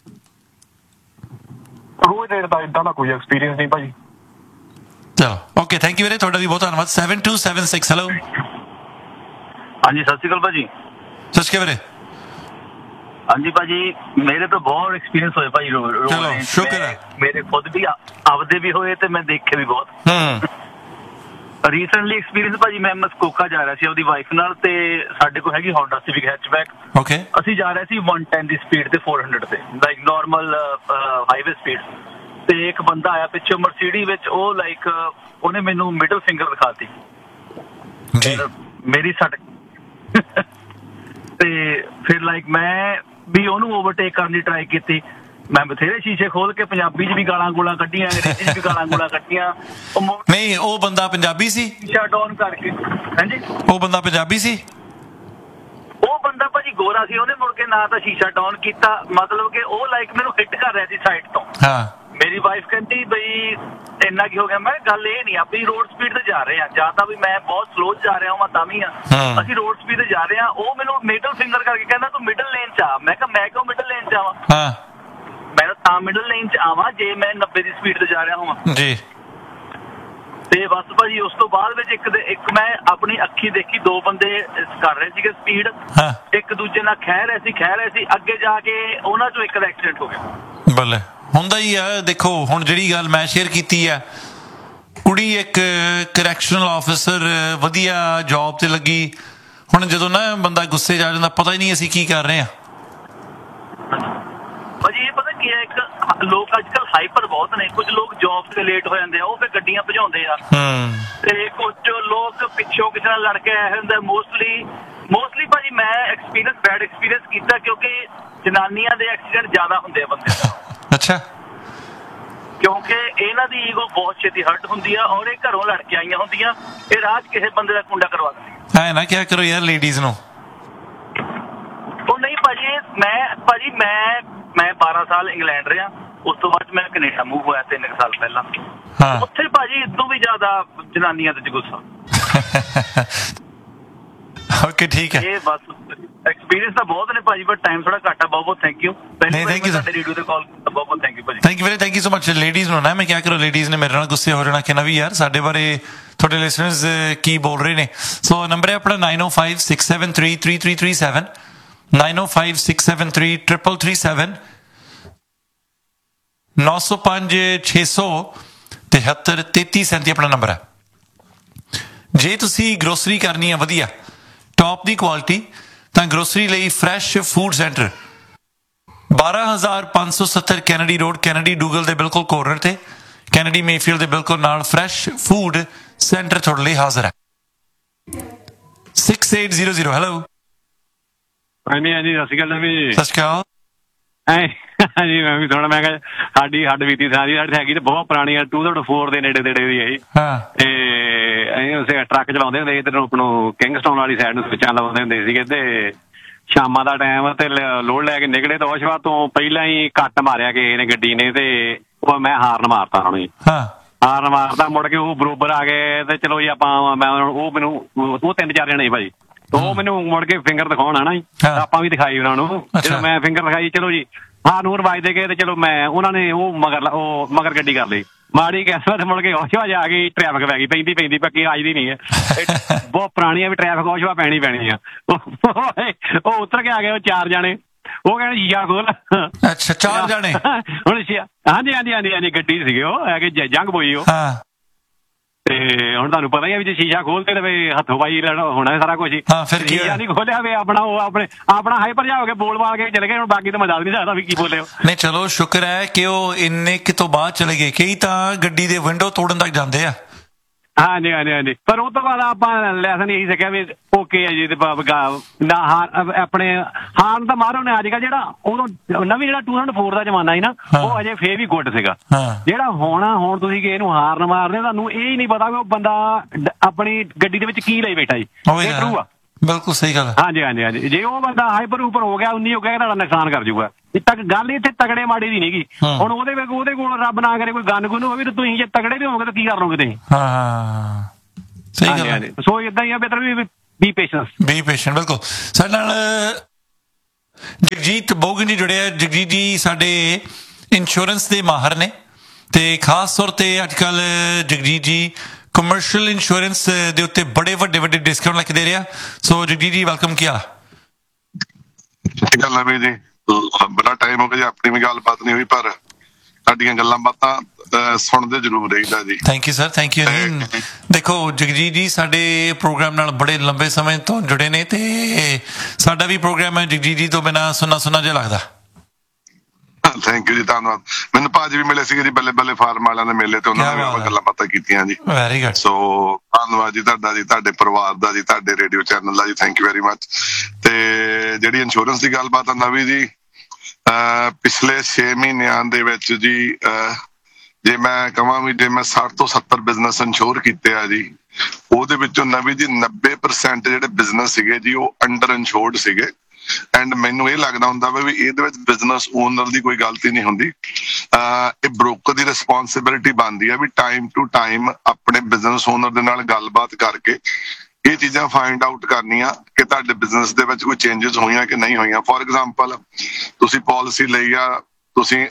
ਰੋਡ ਰੇਜ ਦਾ ਇਦਾਂ ਦਾ ਕੋਈ ਐਕਸਪੀਰੀਅੰਸ ਨਹੀਂ ਭਾਜੀ। ਚਲੋ ਓਕੇ, ਥੈਂਕ ਯੂ ਵੀਰੇ, ਤੁਹਾਡਾ ਵੀ ਬਹੁਤ ਧੰਨਵਾਦ। Seven to seven six hello. ਹਾਂਜੀ ਸਤਿ ਸ਼੍ਰੀ ਅਕਾਲ ਭਾਜੀ। ਸਤਿ ਸ਼੍ਰੀ ਅਕਾਲ ਵੀਰੇ। ਹਾਂਜੀ ਭਾਜੀ, ਮੇਰੇ ਤਾਂ ਬਹੁਤ ਐਕਸਪੀਰੀਅੰਸ ਹੋਏ ਭਾਜੀ ਰੋਡ ਰੇਜ। ਚਲੋ ਸ਼ੁਕਰ ਹੈ। ਮੇਰੇ ਖੁਦ ਵੀ ਆਪਦੇ ਵੀ ਹੋਏ ਤੇ ਮੈਂ ਦੇਖੇ ਵੀ ਬਹੁਤ। ਹੂੰ ਰੀਸੈਂਟਲੀ ਐਕਸਪੀਰੀਅੰਸ ਭਾਜੀ, ਮੈਂ ਮਸਕੋਕਾ ਜਾ ਰਿਹਾ ਸੀ ਆਪਦੀ ਵਾਈਫ ਨਾਲ, ਤੇ ਸਾਡੇ ਕੋਲ ਹੈਗੀ ਹੋਂਡਾ ਸਿਵਿਕ ਹੈਚਬੈਕ। ਓਕੇ। ਅਸੀਂ ਜਾ ਰਹੇ ਸੀ one ten ਦੀ ਸਪੀਡ ਤੇ four hundred ਤੇ, ਲਾਈਕ ਨਾਰਮਲ ਹਾਈਵੇ ਸਪੀਡ, ਤੇ ਇੱਕ ਬੰਦਾ ਆਇਆ ਪਿੱਛੇ ਮਰਸੀਡੀ ਵਿੱਚ, ਉਹ ਲਾਈਕ ਉਹਨੇ ਮੈਨੂੰ ਮਿਡਲ ਫਿੰਗਰ ਦਿਖਾਤੀ ਜੀ, ਮੇਰੀ ਸੱਟ ਤੇ ਫਿਰ ਲਾਈਕ ਮੈਂ ਵੀ ਉਹਨੂੰ ਓਵਰਟੇਕ ਕਰਨ ਦੀ ਟਰਾਈ ਕੀਤੀ। ਮੈਂ ਬਥੇਰੇ ਸ਼ੀਸ਼ੇ ਖੋਲ ਕੇ ਪੰਜਾਬੀ ਚ ਵੀ ਗਾਲਾਂ ਗੋਲਾਂ ਕੱਢੀਆਂ, ਅੰਗਰੇਜ਼ੀ ਚ ਵੀ ਗਾਲਾਂ ਗੋਲਾਂ ਕੱਢੀਆਂ। ਨਹੀਂ ਉਹ ਬੰਦਾ ਪੰਜਾਬੀ ਸੀ? ਸ਼ੀਸ਼ਾ ਡਾਊਨ ਕਰਕੇ। ਹਾਂਜੀ ਉਹ ਬੰਦਾ ਪੰਜਾਬੀ ਸੀ? ਉਹ ਬੰਦਾ ਭਾਜੀ ਗੋਰਾ ਸੀ। ਉਹਨੇ ਮੁੜ ਕੇ ਨਾ ਤਾਂ ਸ਼ੀਸ਼ਾ ਡਾਊਨ ਕੀਤਾ, ਮਤਲਬ ਕਿ ਉਹ ਲਾਈਕ ਮੈਨੂੰ ਹਿੱਟ ਕਰ ਰਿਹਾ ਸੀ ਸਾਈਡ ਤੋਂ। ਹਾਂ। ਮੇਰੀ ਵਾਈਫ ਕਹਿੰਦੀ ਬਈ ਇੰਨਾ ਕੀ ਹੋ ਗਿਆ? ਮੈਂ ਗੱਲ ਇਹ ਨਹੀਂ, ਆਪਣੀ ਰੋਡ ਸਪੀਡ ਤੇ ਜਾ ਰਹੇ ਹਾਂ, ਜਾਂ ਤਾਂ ਵੀ ਮੈਂ ਬਹੁਤ ਸਲੋ ਜਾ ਰਿਹਾ ਹਾਂ ਤਾਂ ਵੀ ਆ, ਅਸੀਂ ਰੋਡ ਸਪੀਡ ਤੇ ਜਾ ਰਹੇ ਹਾਂ। ਉਹ ਮੈਨੂੰ ਮਿਡਲ ਫਿੰਗਰ ਕਰਕੇ ਕਹਿੰਦਾ ਤੂੰ ਮਿਡਲ ਲੇਨ ਚ ਆ। ਮੈਂ ਕਿਹਾ ਮੈਂ ਕਿਉਂ ਮਿਡਲ ਲੇਨ ਚ ਆਵਾਂ? ਹਾਂ। ਮੈਂ ਤਾਂ ਮਿਡਲ ਲੇਨ ਚ ਆਵਾਂ ਜੇ ਮੈਂ ਨੱਬੇ ਦੀ ਸਪੀਡ ਤੇ ਜਾ ਰਿਹਾ ਹਾਂ ਜੀ। ਤੇ ਬਸ ਭਾਜੀ ਉਸ ਤੋਂ ਬਾਅਦ ਵਿੱਚ ਇੱਕ ਦੇ ਇੱਕ ਮੈਂ ਆਪਣੀ ਅੱਖੀ ਦੇਖੀ, ਦੋ ਬੰਦੇ ਕਰ ਰਹੇ ਸੀਗੇ ਸਪੀਡ, ਇੱਕ ਦੂਜੇ ਨਾਲ ਖਹਿ ਰਹੇ ਸੀ ਖਹਿ ਰਹੇ ਸੀ ਅੱਗੇ ਜਾ ਕੇ ਉਹਨਾਂ ਚੋਂ ਇੱਕ ਦਾ ਐਕਸੀਡੈਂਟ ਹੋ ਗਿਆ। ਬੱਲੇ, ਹੁੰਦਾ ਹੀ ਆ। ਦੇਖੋ ਹੁਣ ਜਿਹੜੀ ਗੱਲ ਮੈਂ ਸ਼ੇਅਰ ਕੀਤੀ ਆ, ਕੁੜੀ ਇੱਕ ਕਰੈਕਸ਼ਨਲ ਆਫਿਸਰ, ਵਧੀਆ ਜੌਬ ਤੇ ਲੱਗੀ। ਹੁਣ ਜਦੋਂ ਨਾ ਬੰਦਾ ਗੁੱਸੇ ਜਾ ਜਾਂਦਾ, ਪਤਾ ਹੀ ਨਹੀਂ ਅਸੀਂ ਕੀ ਕਰ ਰਹੇ ਹਾਂ। ਭਾਜੀ ਇਹ ਪਤਾ ਕੀ ਹੈ, ਇੱਕ ਲੋਕ ਅੱਜ ਕੱਲ ਹਾਈਪਰ ਬਹੁਤ ਨੇ। ਕੁਝ ਲੋਕ ਜੌਬ ਤੇ ਲੇਟ ਹੋ ਜਾਂਦੇ ਆ, ਉਹ ਫਿਰ ਗੱਡੀਆਂ ਭਜਾਉਂਦੇ ਆ, ਤੇ ਕੁਝ ਲੋਕ ਪਿੱਛੋਂ ਕਿਸੇ ਨਾਲ ਲੜ ਕੇ ਆਏ ਹੁੰਦੇ। ਮੋਸਟਲੀ ਮੋਸਟਲੀ ਭਾਜੀ ਮੈਂ ਐਕਸਪੀਰੀਅੰਸ ਬੈਡ ਐਕਸਪੀਰੀਅੰਸ ਕੀਤਾ, ਕਿਉਂਕਿ ਜਨਾਨੀਆਂ ਦੇ ਐਕਸੀਡੈਂਟ ਜ਼ਿਆਦਾ ਹੁੰਦੇ ਆ ਬੰਦੇ ਦਾ। ਅੱਛਾ। ਕਿਉਂਕਿ ਇਹਨਾਂ ਦੀ ਈਗੋ ਬਹੁਤ ਛੇਤੀ ਹਰਟ ਹੁੰਦੀ ਆ, ਔਰ ਇਹ ਘਰੋਂ ਲੜ ਕੇ ਆਈਆਂ ਹੁੰਦੀਆਂ, ਇਹ ਰਾਜ ਕਿਸੇ ਬੰਦੇ ਦਾ ਕੁੰਡਾ ਕਰਵਾ ਦਿੰਦੀ। ਐ ਨਾ ਕਿਆ ਕਰੋ ਯਾਰ ਲੇਡੀਜ਼ ਨੂੰ। ਉਹ ਨਹੀਂ ਭਾਜੀ, ਮੈਂ ਭਾਜੀ ਮੈਂ ਮੈਂ ਬਾਰਾਂ ਸਾਲ ਇੰਗਲੈਂਡ ਰਿਹਾ, ਉਸ ਤੋਂ ਬਾਅਦ ਮੈਂ ਕੈਨੇਡਾ ਮੂਵ ਹੋਇਆ ਤਿੰਨ ਕੁ ਸਾਲ ਪਹਿਲਾਂ। ਉੱਥੇ ਭਾਜੀ ਇਦੋਂ ਵੀ ਜ਼ਿਆਦਾ ਜਨਾਨੀਆਂ ਤੇ ਗੁੱਸਾ। ਓਕੇ ਠੀਕ ਹੈ। ਇਹ ਬਸ ਐਕਸਪੀਰੀਅੰਸ ਤਾਂ ਬਹੁਤ ਨੇ ਭਾਜੀ, ਬਟ ਟਾਈਮ ਥੋੜਾ ਘੱਟ ਆ। ਬਹੁਤ ਬਹੁਤ ਥੈਂਕ ਯੂ। ਨਹੀਂ ਥੈਂਕ ਯੂ ਸਰ, ਰੇਡੀਓ ਤੇ ਕਾਲ ਕੀਤਾ, ਬਹੁਤ ਬਹੁਤ ਥੈਂਕ ਯੂ ਭਾਜੀ। Thank you very thank you so much. Ladies ਨੂੰ ਨਾ ਮੈਂ ਕਿਆ ਕਰੋ, ਲੇਡੀਜ਼ ਨੇ ਮੇਰੇ ਨਾਲ ਗੁੱਸੇ ਹੋ ਜਾਣਾ ਕਿ ਨਾ ਵੀ ਯਾਰ ਸਾਡੇ ਬਾਰੇ ਤੁਹਾਡੇ ਲਿਸਨਰਸ ਕੀ ਬੋਲ ਰਹੇ ਨੇ। ਸੋ ਨੰਬਰ ਹੈ ਆਪਣਾ ਨਾਈਨ ਓ five six seven three three three three seven, nine ਓ five six seven three triple three seven, ਨੌ ਸੌ ਪੰਜ ਛੇ ਸੌ ਤਿਹੱਤਰ ਤੇਤੀ ਸੈਂਤੀ ਆਪਣਾ ਨੰਬਰ ਹੈ। ਜੇ ਤੁਸੀਂ ਗਰੋਸਰੀ ਕਰਨੀ ਹੈ ਵਧੀਆ ਟੌਪ ਦੀ ਕੁਆਲਿਟੀ, ਤਾਂ ਗਰੋਸਰੀ ਲਈ ਫਰੈਸ਼ ਫੂਡ ਸੈਂਟਰ ਬਾਰਾਂ ਹਜ਼ਾਰ ਪੰਜ ਸੌ ਸੱਤਰ ਕੈਨੇਡੀ ਰੋਡ, ਕੈਨੇਡੀ ਡੂਗਲ ਦੇ ਬਿਲਕੁਲ ਕੋਰਨਰ ਤੇ, ਕੈਨੇਡੀ ਮੇਫੀਲਡ ਦੇ ਬਿਲਕੁਲ ਨਾਲ ਫਰੈਸ਼ ਫੂਡ ਸੈਂਟਰ ਤੁਹਾਡੇ ਲਈ ਹਾਜ਼ਰ ਹੈ। Six eight zero zero hello. ਹਾਂਜੀ ਹਾਂਜੀ ਸਤਿ ਸ਼੍ਰੀ ਅਕਾਲ ਜੀ। ਸਤਿ ਸ਼੍ਰੀ ਅਕਾਲ। ਹਾਂਜੀ ਮੈਂ ਵੀ ਥੋੜਾ, ਮੈਂ ਕਿਹਾ ਸਾਡੀ ਹੱਡ ਬੀਤੀ ਸਾਰੀ ਸਾਡੀ ਹੈਗੀ ਤੇ ਬਹੁਤ ਪੁਰਾਣੀ ਆ, ਟੂ ਥਾਊਜ਼ੈਂਡ ਫੋਰ ਦੇ ਨੇੜੇ ਤੇੜੇ ਦੀ ਹੈ ਜੀ। ਤੇ ਅਸੀਂ ਉਸੇ ਟਰੱਕ ਚਲਾਉਂਦੇ ਹੁੰਦੇ ਸੀ, ਇੱਧਰ ਆਪਾਂ ਨੂੰ ਕਿੰਗਸਟਾਊਨ ਵਾਲੀ ਸਾਈਡ ਨੂੰ ਸਵਿੱਚਾਂ ਲਾਉਂਦੇ ਹੁੰਦੇ ਸੀਗੇ, ਤੇ ਸ਼ਾਮਾਂ ਦਾ ਟਾਈਮ ਤੇ ਲੋਡ ਲੈ ਕੇ ਨਿਕਲੇ ਤਾਂ ਉਸ ਤੋਂ ਪਹਿਲਾਂ ਹੀ ਕੱਟ ਮਾਰਿਆ ਕਿਸੇ ਨੇ ਗੱਡੀ ਨੇ, ਤੇ ਉਹ ਮੈਂ ਹਾਰਨ ਮਾਰਤਾ ਉਹਨਾਂ ਨੂੰ ਜੀ। ਹਾਰਨ ਮਾਰਤਾ, ਮੁੜ ਕੇ ਉਹ ਬਰੋਬਰ ਆ ਗਏ, ਤੇ ਚਲੋ ਜੀ ਆਪਾਂ ਮੈਂ ਉਹ ਮੈਨੂੰ ਉਹ ਤਿੰਨ ਚਾਰ ਜਣੇ ਭਾਜੀ, ਉਹ ਮੈਨੂੰ ਮੁੜ ਕੇ ਫਿੰਗਰ ਦਿਖਾਉਣ ਆਣਾ ਜੀ, ਆਪਾਂ ਵੀ ਦਿਖਾਈ ਉਹਨਾਂ ਨੂੰ। ਜਦੋਂ ਮੈਂ ਫਿੰਗਰ ਦਿਖਾਈ, ਚਲੋ ਜੀ ਹਾਂ ਨੂਰ ਵੱਜਦੇ ਗਏ, ਤੇ ਚਲੋ ਮੈਂ ਉਹਨਾਂ ਨੇ ਉਹ ਮਗਰ ਉਹ ਮਗਰ ਗੱਡੀ ਕਰ ਲਈ, ਮਾੜੀ ਕਿਸਮਤ ਮੁੜ ਕੇ ਹੋਸ਼ਵਾ ਜਾ ਕੇ ਟ੍ਰੈਫਿਕ ਪੈ ਗਈ, ਪੈਂਦੀ ਪੈਂਦੀ ਪੱਕੀ ਅੱਜ ਦੀ ਨਹੀਂ ਹੈ, ਬਹੁਤ ਪੁਰਾਣੀਆਂ ਵੀ ਟ੍ਰੈਫਿਕ ਹੋਸ਼ਵਾ ਪੈਣੀ ਪੈਣੀ ਆ। ਉਹ ਉਤਰ ਕੇ ਆ ਗਏ ਉਹ ਚਾਰ ਜਾਣੇ, ਉਹ ਕਹਿੰਦੇ ਸ਼ੀਸ਼ਾ ਖੋਲ। ਅੱਛਾ ਚਾਰ ਜਾਣੇ ਹੁਣ ਹਾਂਜੀ ਹਾਂਜੀ ਹਾਂਜੀ ਹਾਂਜੀ ਗੱਡੀ ਸੀਗੇ, ਉਹ ਹੈਗੇ ਜੰਗ ਬੋਈ ਉਹ, ਤੇ ਹੁਣ ਤੁਹਾਨੂੰ ਪਤਾ ਹੀ ਆ ਵੀ ਜੇ ਸ਼ੀਸ਼ਾ ਖੋਲਦੇ ਤੇ ਹੱਥੋਂ ਪਾਈ ਹੋਣਾ ਸਾਰਾ ਕੁਝ ਹੀ। ਸ਼ੀਸ਼ਾ ਨਹੀਂ ਖੋਲਿਆ ਵੇ ਆਪਣਾ, ਉਹ ਆਪਣੇ ਆਪਣਾ ਹਾਈਪਰ ਜਾ ਹੋ ਕੇ ਬੋਲ ਬਾਲ ਕੇ ਚਲੇ ਗਏ। ਹੁਣ ਬਾਕੀ ਤਾਂ ਮੈਂ ਦੱਸ ਨਹੀਂ ਸਕਦਾ ਵੀ ਕੀ ਬੋਲੇ। ਨਹੀਂ ਚਲੋ ਸ਼ੁਕਰ ਹੈ ਕਿ ਉਹ ਇੰਨੇ ਕਿ ਤੋਂ ਬਾਅਦ ਚਲੇ ਗਏ, ਕਈ ਤਾਂ ਗੱਡੀ ਦੇ ਵਿੰਡੋ ਤੋੜਨ ਤੱਕ ਜਾਂਦੇ ਆ। ਹਾਂਜੀ ਹਾਂਜੀ ਹਾਂਜੀ ਪਰ ਉਹ ਤੋਂ ਬਾਅਦ ਆਪਾਂ ਲੈਸਨ ਇਹੀ ਸਿੱਖਿਆ ਵੀ ਓਕੇ ਹੈ ਜੀ, ਨਾ ਹਾਰ ਆਪਣੇ ਹਾਰਨ ਤਾਂ ਮਾਰੋ ਨੇ। ਅੱਜ ਕੱਲ੍ਹ ਜਿਹੜਾ ਉਦੋਂ ਨਵੀਂ ਜਿਹੜਾ ਟੂ ਥਾਊਜ਼ੈਂਡ ਫੋਰ ਦਾ ਜ਼ਮਾਨਾ ਸੀ ਨਾ, ਉਹ ਅਜੇ ਫੇਰ ਵੀ ਗੁੱਡ ਸੀਗਾ। ਜਿਹੜਾ ਹੁਣ ਹੁਣ ਤੁਸੀਂ ਕਿਸੇ ਨੂੰ ਹਾਰਨ ਮਾਰਦੇ, ਤੁਹਾਨੂੰ ਇਹ ਹੀ ਨਹੀਂ ਪਤਾ ਵੀ ਉਹ ਬੰਦਾ ਆਪਣੀ ਗੱਡੀ ਦੇ ਵਿੱਚ ਕੀ ਲਈ ਬੈਠਾ ਜੀ। ਇਹ ਟਰੂ ਆ, ਬਿਲਕੁਲ ਸਹੀ ਗੱਲ। ਹਾਂਜੀ ਹਾਂਜੀ ਹਾਂਜੀ ਜੇ ਉਹ ਬੰਦਾ ਹਾਈਪਰ ਉੱਪਰ ਹੋ ਗਿਆ, ਉਨੀ ਹੋ ਗਿਆ, ਤੁਹਾਡਾ ਨੁਕਸਾਨ ਕਰ ਜੂਗਾ। ਤੱਕ ਗੱਲ ਇੱਥੇ ਤਗੜੇ ਮਾੜੇ ਦੀ ਨੀਗੀ। ਹੁਣ ਉਹਦੇ ਉਹਦੇ ਕੋਲ ਰੱਬ ਨਾ ਕਰੇ ਕੋਈ ਗਨ ਗੁਨ ਹੋਵੇ, ਤੇ ਤੁਸੀਂ ਜੇ ਤਗੜੇ ਵੀ ਹੋਵੋਗੇ ਤਾਂ ਕੀ ਕਰ ਲਓਗੇ ਤੁਸੀਂ? ਸਹੀ ਗੱਲ ਹੈ। ਸੋ ਇਦਾਂ ਹੀ ਆ ਮਤਲਬ ਵੀ ਬੀ ਪੇਸ਼ੈਂਸ ਬੀ ਪੇਸ਼ੈਂਟ। ਬਿਲਕੁਲ। ਸਾਡੇ ਨਾਲ ਜਗਜੀਤ ਬੋਗਨ ਜੀ ਜੁੜੇ ਆ। ਜਗਜੀਤ ਜੀ ਸਾਡੇ ਇੰਸ਼ੋਰੈਂਸ ਦੇ ਮਾਹਰ ਨੇ ਤੇ ਖਾਸ ਤੌਰ ਤੇ ਅੱਜ ਕੱਲ ਜਗਜੀਤ ਜੀ ਕਮਰਸ਼ੀਅਲ ਇੰਸ਼ੋਰੈਂਸ ਦੇ ਉੱਤੇ ਬੜੇ ਵੱਡੇ ਵੱਡੇ ਡਿਸਕਾਊਂਟ ਲੈ ਕੇ ਦੇ ਰਿਹਾ। ਸੋ ਜਗਜੀਤ ਜੀ ਵੈਲਕਮ। ਕੀ ਹਾਲ? ਸਹੀ ਗੱਲ ਹੈ ਵੀ ਜੀ, ਬੜਾ ਟਾਈਮ ਹੋ ਗਿਆ ਜੀ ਆਪਣੀ ਵੀ ਗੱਲਬਾਤ ਨਹੀਂ ਹੋਈ, ਪਰ ਸਾਡੀਆਂ ਗੱਲਾਂ ਬਾਤਾਂ ਸੁਣਦੇ ਜ਼ਰੂਰ ਰਹੀਦਾ ਜੀ। Thank you sir, thank you. ਦੇਖੋ ਜਗਜੀਤ ਜੀ ਸਾਡੇ ਪ੍ਰੋਗਰਾਮ ਨਾਲ ਬੜੇ ਲੰਬੇ ਸਮੇਂ ਤੋਂ ਜੁੜੇ ਨੇ ਤੇ ਸਾਡਾ ਵੀ ਪ੍ਰੋਗਰਾਮ ਹੈ ਜਗਜੀਤ ਜੀ ਤੋਂ ਬਿਨਾਂ ਸੁੰਨਾ ਸੁੰਨਾ ਜਿਹਾ ਲੱਗਦਾ। ਥੈਂਕ ਯੂ ਜੀ, ਧੰਨਵਾਦ। ਮੈਨੂੰ ਭਾਜੀ ਵੀ ਮਿਲੇ ਸੀਗੇ ਜੀ ਬੱਲੇ ਬੱਲੇ ਫਾਰਮ ਵਾਲਿਆਂ ਦੇ ਮੇਲੇ ਤੇ, ਉਹਨਾਂ ਨਾਲ ਵੀ ਆਪਾਂ ਗੱਲਾਂ ਬਾਤਾਂ ਕੀਤੀਆਂ ਜੀ। Very good. ਸੋ ਧੰਨਵਾਦ ਜੀ ਤੁਹਾਡਾ ਜੀ, ਤੁਹਾਡੇ ਪਰਿਵਾਰ ਦਾ ਜੀ, ਤੁਹਾਡੇ ਰੇਡੀਓ ਚੈਨਲ ਦਾ ਜੀ, ਥੈਂਕ ਯੂ ਵੈਰੀ ਮਚ। ਤੇ ਜਿਹੜੀ ਇੰਸ਼ੋਰੈਂਸ ਦੀ ਗੱਲਬਾਤ ਆ ਨਵੀਂ ਜੀ, ਪਿਛਲੇ ਛੇ ਮਹੀਨਿਆਂ ਦੇ ਵਿੱਚ ਜੀ ਜੇ ਮੈਂ ਕਹਾਂ ਵੀ ਜੇ ਮੈਂ ਸੱਠ ਤੋਂ ਸੱਤਰ ਬਿਜ਼ਨਸ ਇੰਸ਼ੋਰ ਕੀਤੇ ਆ ਜੀ, ਉਹਦੇ ਵਿੱਚੋਂ ਨਵੀਂ ਜੀ ਨੱਬੇ ਪਰਸੈਂਟ ਜਿਹੜੇ ਬਿਜ਼ਨਸ ਸੀਗੇ ਜੀ ਉਹ ਅੰਡਰ ਇੰਸ਼ੋਰਡ ਸੀਗੇ। ਐਂਡ ਮੈਨੂੰ ਇਹ ਲੱਗਦਾ ਹੁੰਦਾ ਵੀ ਇਹਦੇ ਵਿੱਚ ਬਿਜ਼ਨਸ ਓਨਰ ਦੀ ਕੋਈ ਗਲਤੀ ਨਹੀਂ ਹੁੰਦੀ, ਇਹ ਬ੍ਰੋਕਰ ਦੀ ਰਿਸਪੌਂਸਿਬਿਲਿਟੀ ਬਣਦੀ ਹੈ ਵੀ ਟਾਈਮ ਟੂ ਟਾਈਮ ਆਪਣੇ ਬਿਜ਼ਨਸ ਓਨਰ ਦੇ ਨਾਲ ਗੱਲਬਾਤ ਕਰਕੇ ਇਹ ਚੀਜ਼ਾਂ ਫਾਈਂਡ ਆਊਟ ਕਰਨੀਆਂ ਕਿ ਤੁਹਾਡੇ ਬਿਜ਼ਨਸ ਦੇ ਵਿੱਚ ਕੋਈ ਚੇਂਜਸ ਹੋਈਆਂ ਕਿ ਨਹੀਂ ਹੋਈਆਂ। ਫੋਰ ਐਗਜ਼ਾਮਪਲ ਤੁਸੀਂ ਪਾਲਿਸੀ ਲਈ ਆ, ਤੁਸੀਂ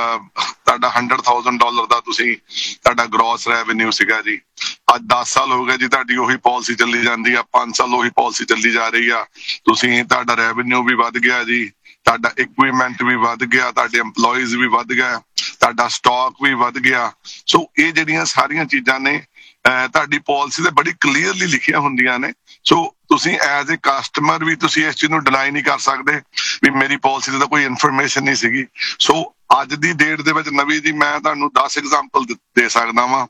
ਤੁਹਾਡਾ ਹੰਡਰਡ ਥਾਊਜੈਂਡ ਡਾਲਰ ਦਾ ਤੁਸੀਂ ਤੁਹਾਡਾ ਗ੍ਰੋਸ ਰੈਵਨਿਊ ਸੀਗਾ ਜੀ, ਅੱਜ ਦਸ ਸਾਲ ਹੋ ਗਏ ਜੀ ਤੁਹਾਡੀ ਉਹੀ ਪਾਲਿਸੀ ਚੱਲੀ ਜਾਂਦੀ ਆ, ਪੰਜ ਸਾਲ ਉਹੀ ਪਾਲਿਸੀ ਚੱਲੀ ਜਾ ਰਹੀ ਆ, ਤੁਸੀਂ ਤੁਹਾਡਾ ਰੈਵਨਿਊ ਵੀ ਵੱਧ ਗਿਆ ਜੀ, ਤੁਹਾਡਾ ਇਕਵਿਪਮੈਂਟ ਵੀ ਵੱਧ ਗਿਆ, ਤੁਹਾਡੇ EMPLOYEES ਵੀ ਵੱਧ ਗਏ, ਤੁਹਾਡਾ ਸਟਾਕ ਵੀ ਵੱਧ ਗਿਆ। ਸੋ ਇਹ ਜਿਹੜੀਆਂ ਸਾਰੀਆਂ ਚੀਜ਼ਾਂ ਨੇ ਤੁਹਾਡੀ ਪਾਲਿਸੀ ਤੇ ਬੜੀ ਕਲੀਅਰਲੀ ਲਿਖੀਆਂ ਹੁੰਦੀਆਂ ਨੇ। ਸੋ ਤੁਸੀਂ ਐਜ਼ ਏ ਕਸਟਮਰ ਵੀ ਤੁਸੀਂ ਇਸ ਚੀਜ਼ ਨੂੰ ਡਿਨਾਈ ਨਹੀਂ ਕਰ ਸਕਦੇ ਵੀ ਮੇਰੀ ਪਾਲਿਸੀ ਤੇ ਤਾਂ ਕੋਈ ਇਨਫੋਰਮੇਸ਼ਨ ਨਹੀਂ ਸੀਗੀ। ਸੋ ਅੱਜ ਦੀ ਡੇਟ ਦੇ ਵਿੱਚ ਨਵੀਂ ਜੀ ਮੈਂ ਤੁਹਾਨੂੰ ਦਸ ਐਗਜ਼ਾਮਪਲ ਦੇ ਸਕਦਾ ਵਾਂ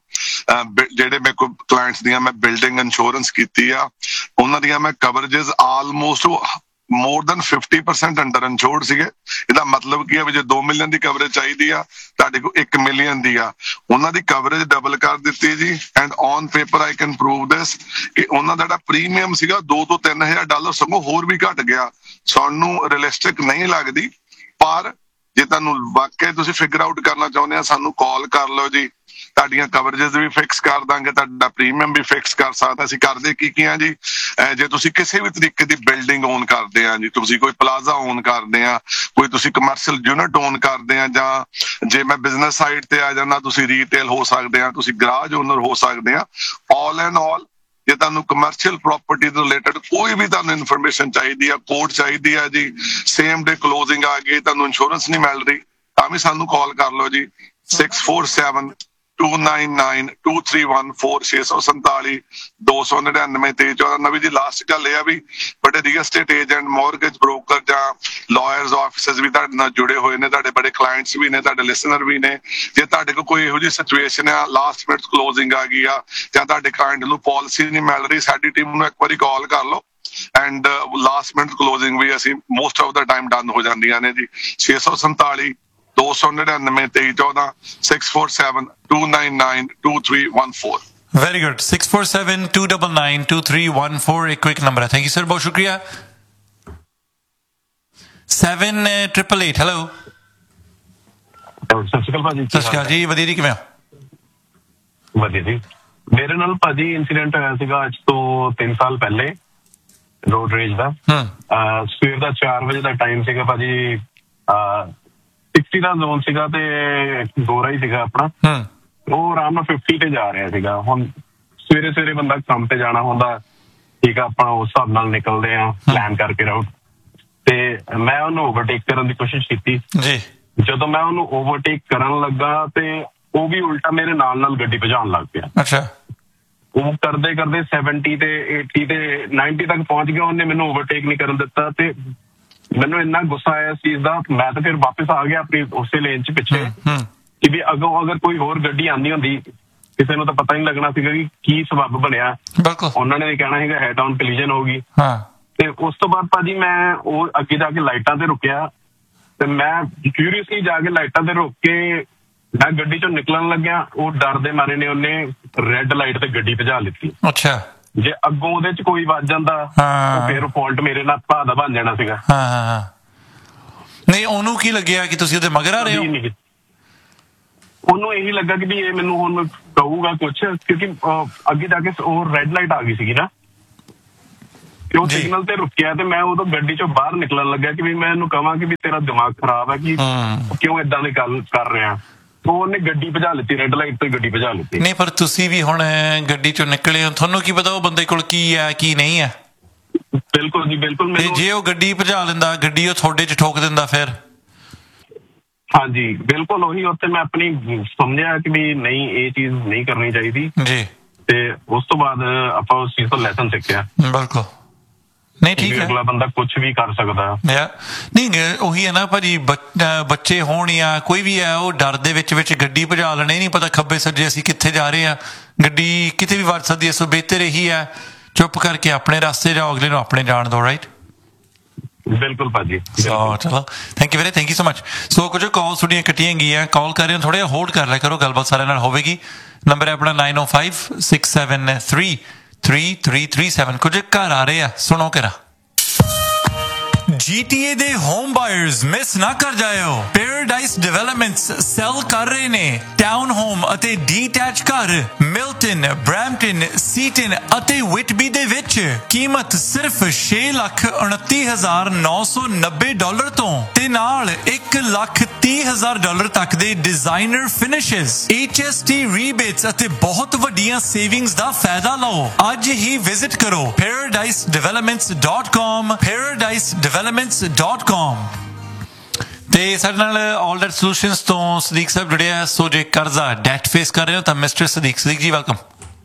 ਜਿਹੜੇ ਮੇਰੇ ਕੋਲ ਕਲਾਇੰਟਸ ਦੀਆਂ ਮੈਂ ਬਿਲਡਿੰਗ ਇੰਸ਼ੋਰੈਂਸ ਕੀਤੀ ਆ, ਉਹਨਾਂ ਦੀਆਂ ਮੈਂ ਕਵਰੇਜਸ almost more than fifty percent under insured ਸੀਗੇ। ਇਹਦਾ ਮਤਲਬ ਕੀ ਆ ਵੀ ਜੇ ਦੋ ਮਿਲੀਅਨ ਦੀ ਕਵਰੇਜ ਚਾਹੀਦੀ ਆ, ਤੁਹਾਡੇ ਕੋਲ ਇੱਕ ਮਿਲੀਅਨ ਦੀ ਆ, ਉਹਨਾਂ ਦੀ ਕਵਰੇਜ ਡਬਲ ਕਰ ਦਿੱਤੀ ਜੀ। And on paper I can prove ਦਿਸ ਕਿ ਉਹਨਾਂ ਦਾ ਜਿਹੜਾ ਪ੍ਰੀਮੀਅਮ ਸੀਗਾ ਦੋ ਤੋਂ ਤਿੰਨ ਹਜ਼ਾਰ ਡਾਲਰ ਸਗੋਂ ਹੋਰ ਵੀ ਘਟ ਗਿਆ। ਸਾਨੂੰ ਰੀਅਲਿਸਟਿਕ ਨਹੀਂ ਲੱਗਦੀ, ਪਰ ਜੇ ਤੁਹਾਨੂੰ ਵਾਕਿਆ ਤੁਸੀਂ ਫਿਗਰ ਆਊਟ ਕਰਨਾ ਚਾਹੁੰਦੇ ਆ ਸਾਨੂੰ ਕਾਲ ਕਰ ਲਓ ਜੀ, ਤੁਹਾਡੀਆਂ ਕਵਰੇਜਸ ਵੀ ਫਿਕਸ ਕਰ ਦਾਂਗੇ, ਤੁਹਾਡਾ ਪ੍ਰੀਮੀਅਮ ਵੀ ਫਿਕਸ ਕਰ ਸਕਦਾ। ਅਸੀਂ ਕਰਦੇ ਕੀ ਕੀ ਆ ਜੀ, ਜੇ ਤੁਸੀਂ ਕਿਸੇ ਵੀ ਤਰੀਕੇ ਦੀ ਬਿਲਡਿੰਗ ਓਨ ਕਰਦੇ ਆ ਜੀ, ਤੁਸੀਂ ਕੋਈ ਪਲਾਜ਼ਾ ਓਨ ਕਰਦੇ ਆ, ਕੋਈ ਤੁਸੀਂ ਕਮਰਸ਼ੀਅਲ ਯੂਨਿਟ ਓਨ ਕਰਦੇ ਆ, ਜਾਂ ਜੇ ਮੈਂ ਬਿਜ਼ਨਸ ਸਾਈਡ ਤੇ ਆ ਜਾਂਦਾ ਤੁਸੀਂ ਰੀਟੇਲ ਹੋ ਸਕਦੇ ਆ, ਤੁਸੀਂ ਗਰਾਜ ਓਨਰ ਹੋ ਸਕਦੇ ਆ। ਆਲ ਐਂਡ ਆਲ ਜੇ ਤੁਹਾਨੂੰ ਕਮਰਸ਼ੀਅਲ ਪ੍ਰਾਪਰਟੀ ਤੋਂ ਰਿਲੇਟਡ ਕੋਈ ਵੀ ਤੁਹਾਨੂੰ ਇਨਫੋਰਮੇਸ਼ਨ ਚਾਹੀਦੀ ਆ, ਕੋਡ ਚਾਹੀਦੀ ਆ ਜੀ, ਸੇਮ ਡੇ ਕਲੋਜ਼ਿੰਗ ਆ ਗਈ, ਤੁਹਾਨੂੰ ਇੰਸ਼ੋਰੈਂਸ ਨਹੀਂ ਮਿਲ ਰਹੀ, ਤਾਂ ਵੀ ਸਾਨੂੰ ਕਾਲ ਕਰ ਲਓ G six four seven to nine nine two three one four ਛੇ ਸੌ ਸੰਤਾਲੀ ਦੋ ਸੌ ਨੜਿਨਵੇਂ ਤੇਈ ਚੌਦਾਂ। ਨਵੀਂ ਜੀ ਲਾਸਟ ਗੱਲ ਇਹ ਆ ਵੀ ਬੜੇ real estate agent, mortgage broker ਜਾਂ ਲਾਇਰਸ ਆਫਿਸਰਸ ਵੀ ਤੁਹਾਡੇ ਨਾਲ ਜੁੜੇ ਹੋਏ ਨੇ, ਤੁਹਾਡੇ ਬੜੇ ਕਲਾਇੰਟਸ ਵੀ ਨੇ, ਤੁਹਾਡੇ ਲਿਸਨਰ ਵੀ ਨੇ। ਜੇ ਤੁਹਾਡੇ ਕੋਲ ਕੋਈ ਇਹੋ ਜਿਹੀ ਸਿਚੁਏਸ਼ਨ ਆ, ਲਾਸਟ ਮਿੰਟ ਕਲੋਜ਼ਿੰਗ ਆ ਗਈ ਆ ਜਾਂ ਤੁਹਾਡੇ ਕਲਾਇੰਟ ਨੂੰ ਪਾਲਿਸੀ ਨਹੀਂ ਮਿਲ ਰਹੀ, ਸਾਡੀ ਟੀਮ ਨੂੰ ਇੱਕ ਵਾਰੀ ਕਾਲ ਕਰ ਲਓ ਐਂਡ ਲਾਸਟ ਮਿੰਟ ਕਲੋਜ਼ਿੰਗ ਵੀ ਅਸੀਂ most of the time done ਹੋ ਜਾਂਦੀਆਂ ਨੇ ਜੀ। ਛੇ ਸੌ ਸੰਤਾਲੀ ਦੋ ਸੌ ਨੜਿਨਵੇਂ ਤੇਈ ਚੌਦਾਂ six four seven to nine nine two three one four. Very good. Six four seven to nine nine two three one four ਇੱਕ ਕੁਇਕ ਨੰਬਰ ਹੈ। ਥੈਂਕ ਯੂ ਸਰ, ਬਹੁਤ ਸ਼ੁਕਰੀਆ। Seven triple eight hello. ਸਤਿ ਸ਼੍ਰੀ ਅਕਾਲ ਭਾਜੀ। ਸਤਿ ਸ਼੍ਰੀ ਅਕਾਲ ਜੀ, ਵਧੀਆ ਜੀ, ਕਿਵੇਂ ਹੋ? ਵਧੀਆ ਜੀ। ਮੇਰੇ ਨਾਲ ਭਾਜੀ ਇੰਸੀਡੈਂਟ ਹੋਇਆ ਸੀਗਾ ਅੱਜ ਤੋਂ ਤਿੰਨ ਸਾਲ ਪਹਿਲੇ ਰੋਡ ਰੇਜ ਦਾ। ਸਵੇਰ ਦਾ ਚਾਰ ਵਜੇ ਦਾ ਟਾਈਮ ਸੀਗਾ ਭਾਜੀ, ਸਿਕਸਟੀ ਦਾ ਜ਼ੋਨ ਸੀਗਾ ਤੇ ਗੋਰਾ ਹੀ ਸੀਗਾ ਆਪਣਾ, ਉਹ ਆਰਾਮ ਨਾਲ ਫਿਫਟੀ ਤੇ ਜਾ ਰਿਹਾ ਸੀਗਾ। ਹੁਣ ਸਵੇਰੇ ਸਵੇਰੇ ਬੰਦਾ ਕੰਮ ਤੇ ਜਾਣਾ ਹੁੰਦਾ, ਠੀਕ ਆ, ਆਪਾਂ ਉਸ ਹਿਸਾਬ ਨਾਲ ਨਿਕਲਦੇ ਆ ਪਲਾਨ ਕਰਕੇ ਰਾਊਟ, ਤੇ ਮੈਂ ਉਹਨੂੰ ਓਵਰਟੇਕ ਕਰਨ ਦੀ ਕੋਸ਼ਿਸ਼ ਕੀਤੀ ਜੀ। ਜਦੋਂ ਮੈਂ ਉਹਨੂੰ ਓਵਰਟੇਕ ਕਰਨ ਲੱਗਾ ਤੇ ਉਹ ਵੀ ਉਲਟਾ ਮੇਰੇ ਨਾਲ ਨਾਲ ਗੱਡੀ ਭਜਾਉਣ ਲੱਗ ਪਿਆ। ਅੱਛਾ। ਉਹ ਕਰਦੇ ਕਰਦੇ ਸੈਵਨਟੀ ਤੇ ਏਟੀ ਤੇ ਨਾਈਨਟੀ ਤੱਕ ਪਹੁੰਚ ਗਿਆ, ਉਹਨੇ ਮੈਨੂੰ ਓਵਰਟੇਕ ਨਹੀਂ ਕਰਨ ਦਿੱਤਾ ਤੇ ਮੈਨੂੰ ਇੰਨਾ ਗੁੱਸਾ ਆਇਆ ਇਸ ਚੀਜ਼ ਦਾ। ਮੈਂ ਤਾਂ ਫਿਰ ਵਾਪਿਸ ਆ ਗਿਆ ਆਪਣੀ ਉਸੇ ਲੇਨ ਚ ਪਿੱਛੇ ਕਿ ਵੀ ਅੱਗੋਂ ਅਗਰ ਕੋਈ ਹੋਰ ਗੱਡੀ ਆਉਂਦੀ ਹੁੰਦੀ ਕਿਸੇ ਨੂੰ ਤਾਂ ਪਤਾ ਨਹੀਂ ਲੱਗਣਾ ਸੀਗਾ ਕਿ ਕੀ ਸਬੱਬ ਬਣਿਆ। ਉਹਨਾਂ ਨੇ ਵੀ ਕਹਿਣਾ ਸੀਗਾ ਹੈਡ ਆਨ ਕੋਲੀਜਨ ਹੋ ਗਈ। ਤੇ ਉਸ ਤੋਂ ਬਾਅਦ ਭਾਜੀ ਮੈਂ ਉਹ ਅੱਗੇ ਜਾ ਕੇ ਲਾਈਟਾਂ ਤੇ ਰੁਕਿਆ ਤੇ ਮੈਂ ਕਿਊਰੀਅਸਲੀ ਜਾ ਕੇ ਲਾਈਟਾਂ ਤੇ ਰੁਕ ਕੇ ਮੈਂ ਗੱਡੀ ਚੋਂ ਨਿਕਲਣ ਲੱਗਿਆ, ਉਹ ਡਰ ਦੇ ਮਾਰੇ ਨੇ ਉਹਨੇ ਰੈੱਡ ਲਾਈਟ ਤੇ ਗੱਡੀ ਭਜਾ ਲਿੱਤੀ। ਅੱਛਾ। ਜੇ ਅੱਗੋਂ ਉਹਦੇ ਚ ਕੋਈ ਵੱਜ ਜਾਂਦਾ ਫਿਰ ਫਾਲਟ ਮੇਰੇ ਨਾਲ ਭਾ ਦਾ ਬਣ ਜਾਣਾ ਸੀਗਾ। ਨਹੀਂ ਉਹਨੂੰ ਕੀ ਲੱਗਿਆ ਕਿ ਤੁਸੀਂ ਉਹਦੇ ਮਗਰ ਆ ਰਹੇ ਹੋ? ਉਹਨੂੰ ਇਹੀ ਲੱਗਾ ਕਿ ਵੀ ਇਹ ਮੈਨੂੰ ਹੁਣ ਕਹੂਗਾ ਕੁਛ, ਕਿਉਂਕਿ ਅੱਗੇ ਜਾ ਕੇ ਉਹ ਰੈੱਡ ਲਾਈਟ ਆ ਗਈ ਸੀਗੀ ਨਾ, ਤੇ ਉਹ ਸਿਗਨਲ ਤੇ ਰੁਕਿਆ, ਤੇ ਮੈਂ ਉਦੋਂ ਗੱਡੀ ਚੋਂ ਬਾਹਰ ਨਿਕਲਣ ਲੱਗਾ ਕਿ ਵੀ ਮੈਂ ਇਹਨੂੰ ਕਹਾਂ ਕਿ ਵੀ ਤੇਰਾ ਦਿਮਾਗ ਖਰਾਬ ਹੈ ਕਿ ਕਿਉਂ ਏਦਾਂ ਦੀ ਗੱਲ ਕਰ ਰਿਹਾ। ਉਹਨੇ ਗੱਡੀ ਭਜਾ ਲਿੱਤੀ, ਰੈੱਡ ਲਾਈਟ ਤੋਂ ਗੱਡੀ ਭਜਾ ਲਿੱਤੀ। ਨਹੀਂ ਪਰ ਤੁਸੀਂ ਵੀ ਹੁਣ ਗੱਡੀ ਚੋਂ ਨਿਕਲੇ ਹੋ, ਤੁਹਾਨੂੰ ਕੀ ਪਤਾ ਉਹ ਬੰਦੇ ਕੋਲ ਕੀ ਹੈ ਕੀ ਨਹੀਂ ਹੈ। ਬਿਲਕੁਲ ਜੀ ਬਿਲਕੁਲ। ਤੇ ਜੇ ਉਹ ਗੱਡੀ ਭਜਾ ਲੈਂਦਾ, ਗੱਡੀ ਉਹ ਤੁਹਾਡੇ 'ਚ ਠੋਕ ਦਿੰਦਾ ਫਿਰ? ਹਾਂਜੀ ਬਿਲਕੁਲ, ਉਹੀ ਉੱਥੇ ਮੈਂ ਆਪਣੀ ਸਮਝਿਆ ਕਿ ਵੀ ਨਹੀਂ ਇਹ ਚੀਜ਼ ਨਹੀਂ ਕਰਨੀ ਚਾਹੀਦੀ ਜੀ, ਤੇ ਉਸ ਤੋਂ ਬਾਅਦ ਆਪਾਂ ਉਸ ਚੀਜ਼ ਤੋਂ ਲੈਸਨ ਸਿੱਖਿਆ। ਬਿਲਕੁਲ ਨਹੀਂ ਠੀਕ ਹੈ, ਅਗਲਾ ਬੰਦਾ ਕੁਝ ਵੀ ਕਰ ਸਕਦਾ। ਨਹੀਂ ਉਹੀ ਹੈ ਨਾ ਭਾਜੀ, ਬੱਚੇ ਹੋਣ ਜਾਂ ਕੋਈ ਵੀ ਹੈ, ਉਹ ਡਰ ਦੇ ਵਿੱਚ ਵਿੱਚ ਗੱਡੀ ਭਜਾ ਲੈਣੇ, ਨਹੀਂ ਪਤਾ ਖੱਬੇ ਸੱਜੇ ਅਸੀਂ ਕਿੱਥੇ ਜਾ ਰਹੇ ਹਾਂ, ਗੱਡੀ ਕਿਤੇ ਵੀ ਵੜ ਸਕਦੀ ਹੈ। ਸੋ ਬਿਹਤਰ ਇਹੀ ਹੈ ਚੁੱਪ ਕਰਕੇ ਆਪਣੇ ਰਸਤੇ ਜਾਓ, ਅਗਲੇ ਨੂੰ ਆਪਣੇ ਜਾਣ ਦਿਓ। ਰਾਈਟ, ਬਿਲਕੁਲ ਭਾਜੀ। ਸੋ ਚਲੋ ਥੈਂਕ ਯੂ ਵੀਰੇ, ਥੈਂਕ ਯੂ ਸੋ ਮਚ। ਸੋ ਕੁਝ ਕਾਲ ਤੁਹਾਡੀਆਂ ਕੱਟੀਆਂ ਗਈਆਂ, ਕਾਲ ਕਰ ਰਹੇ ਹੋ, ਥੋੜ੍ਹਾ ਜਿਹਾ ਹੋਲਡ ਕਰ ਲਿਆ ਕਰੋ, ਗੱਲਬਾਤ ਸਾਰਿਆਂ ਨਾਲ ਹੋਵੇਗੀ। ਨੰਬਰ ਹੈ ਆਪਣਾ ਨਾਈਨ ਓ five six seven three three three three seven. ਕੁਝ ਘਰ ਆ ਰਹੇ ਆ, ਸੁਣੋ ਕਿਰਾ। G T A ਦੇ ਹੋਮ ਬਾਇਰਸ ਮਿਸ ਨਾ ਕਰ ਜਾਇਓ, ਪੈਰਾਡਾਈਸ ਡਿਵੈਲਪਮੈਂਟਸ ਸੈਲ ਕਰ ਰਹੇ ਨੇ ਟਾਊਨ ਹੋਮ ਅਤੇ ਡੀਟੈਚ ਘਰ ਮਿਲਟਨ, ਬਰੈਂਪਟਨ, ਸੀਟਨ ਅਤੇ ਵਿਟਬੀ ਦੇ ਵਿੱਚ। ਕੀਮਤ ਸਿਰਫ ਛੇ ਲੱਖ ਉਨੱਤੀ ਹਜ਼ਾਰ ਨੌ ਸੌ ਨੱਬੇ ਡਾਲਰ ਤੋਂ, ਤੇ ਨਾਲ ਇੱਕ ਲੱਖ ਤੀਹ ਹਜ਼ਾਰ ਡਾਲਰ ਤੱਕ ਦੇ ਡਿਜ਼ਾਈਨਰ ਫਿਨਿਸ਼ਸ, H S T ਰੀਬੇਟਸ ਅਤੇ ਬਹੁਤ ਵੱਡੀਆਂ ਸੇਵਿੰਗਸ ਦਾ ਫਾਇਦਾ ਲਓ। ਅੱਜ ਹੀ ਵਿਜ਼ਿਟ ਕਰੋ paradise developments dot com, paradise developments dot com। ਤੇ ਸਾਡੇ ਨਾਲ ਆਲਰੇਡ ਸੋਲੂਸ਼ਨਸ ਤੋਂ ਸਦੀਕ ਸਾਹਿਬ ਜੁੜੇ ਆ। ਸੋ ਜੇ ਕਰਜ਼ਾ ਡੈਟ ਫੇਸ ਕਰ ਰਹੇ ਹੋ ਤਾਂ ਮਿਸਟਰ ਸਦੀਕ ਸਦੀਕ ਜੀ ਵੈਲਕਮ।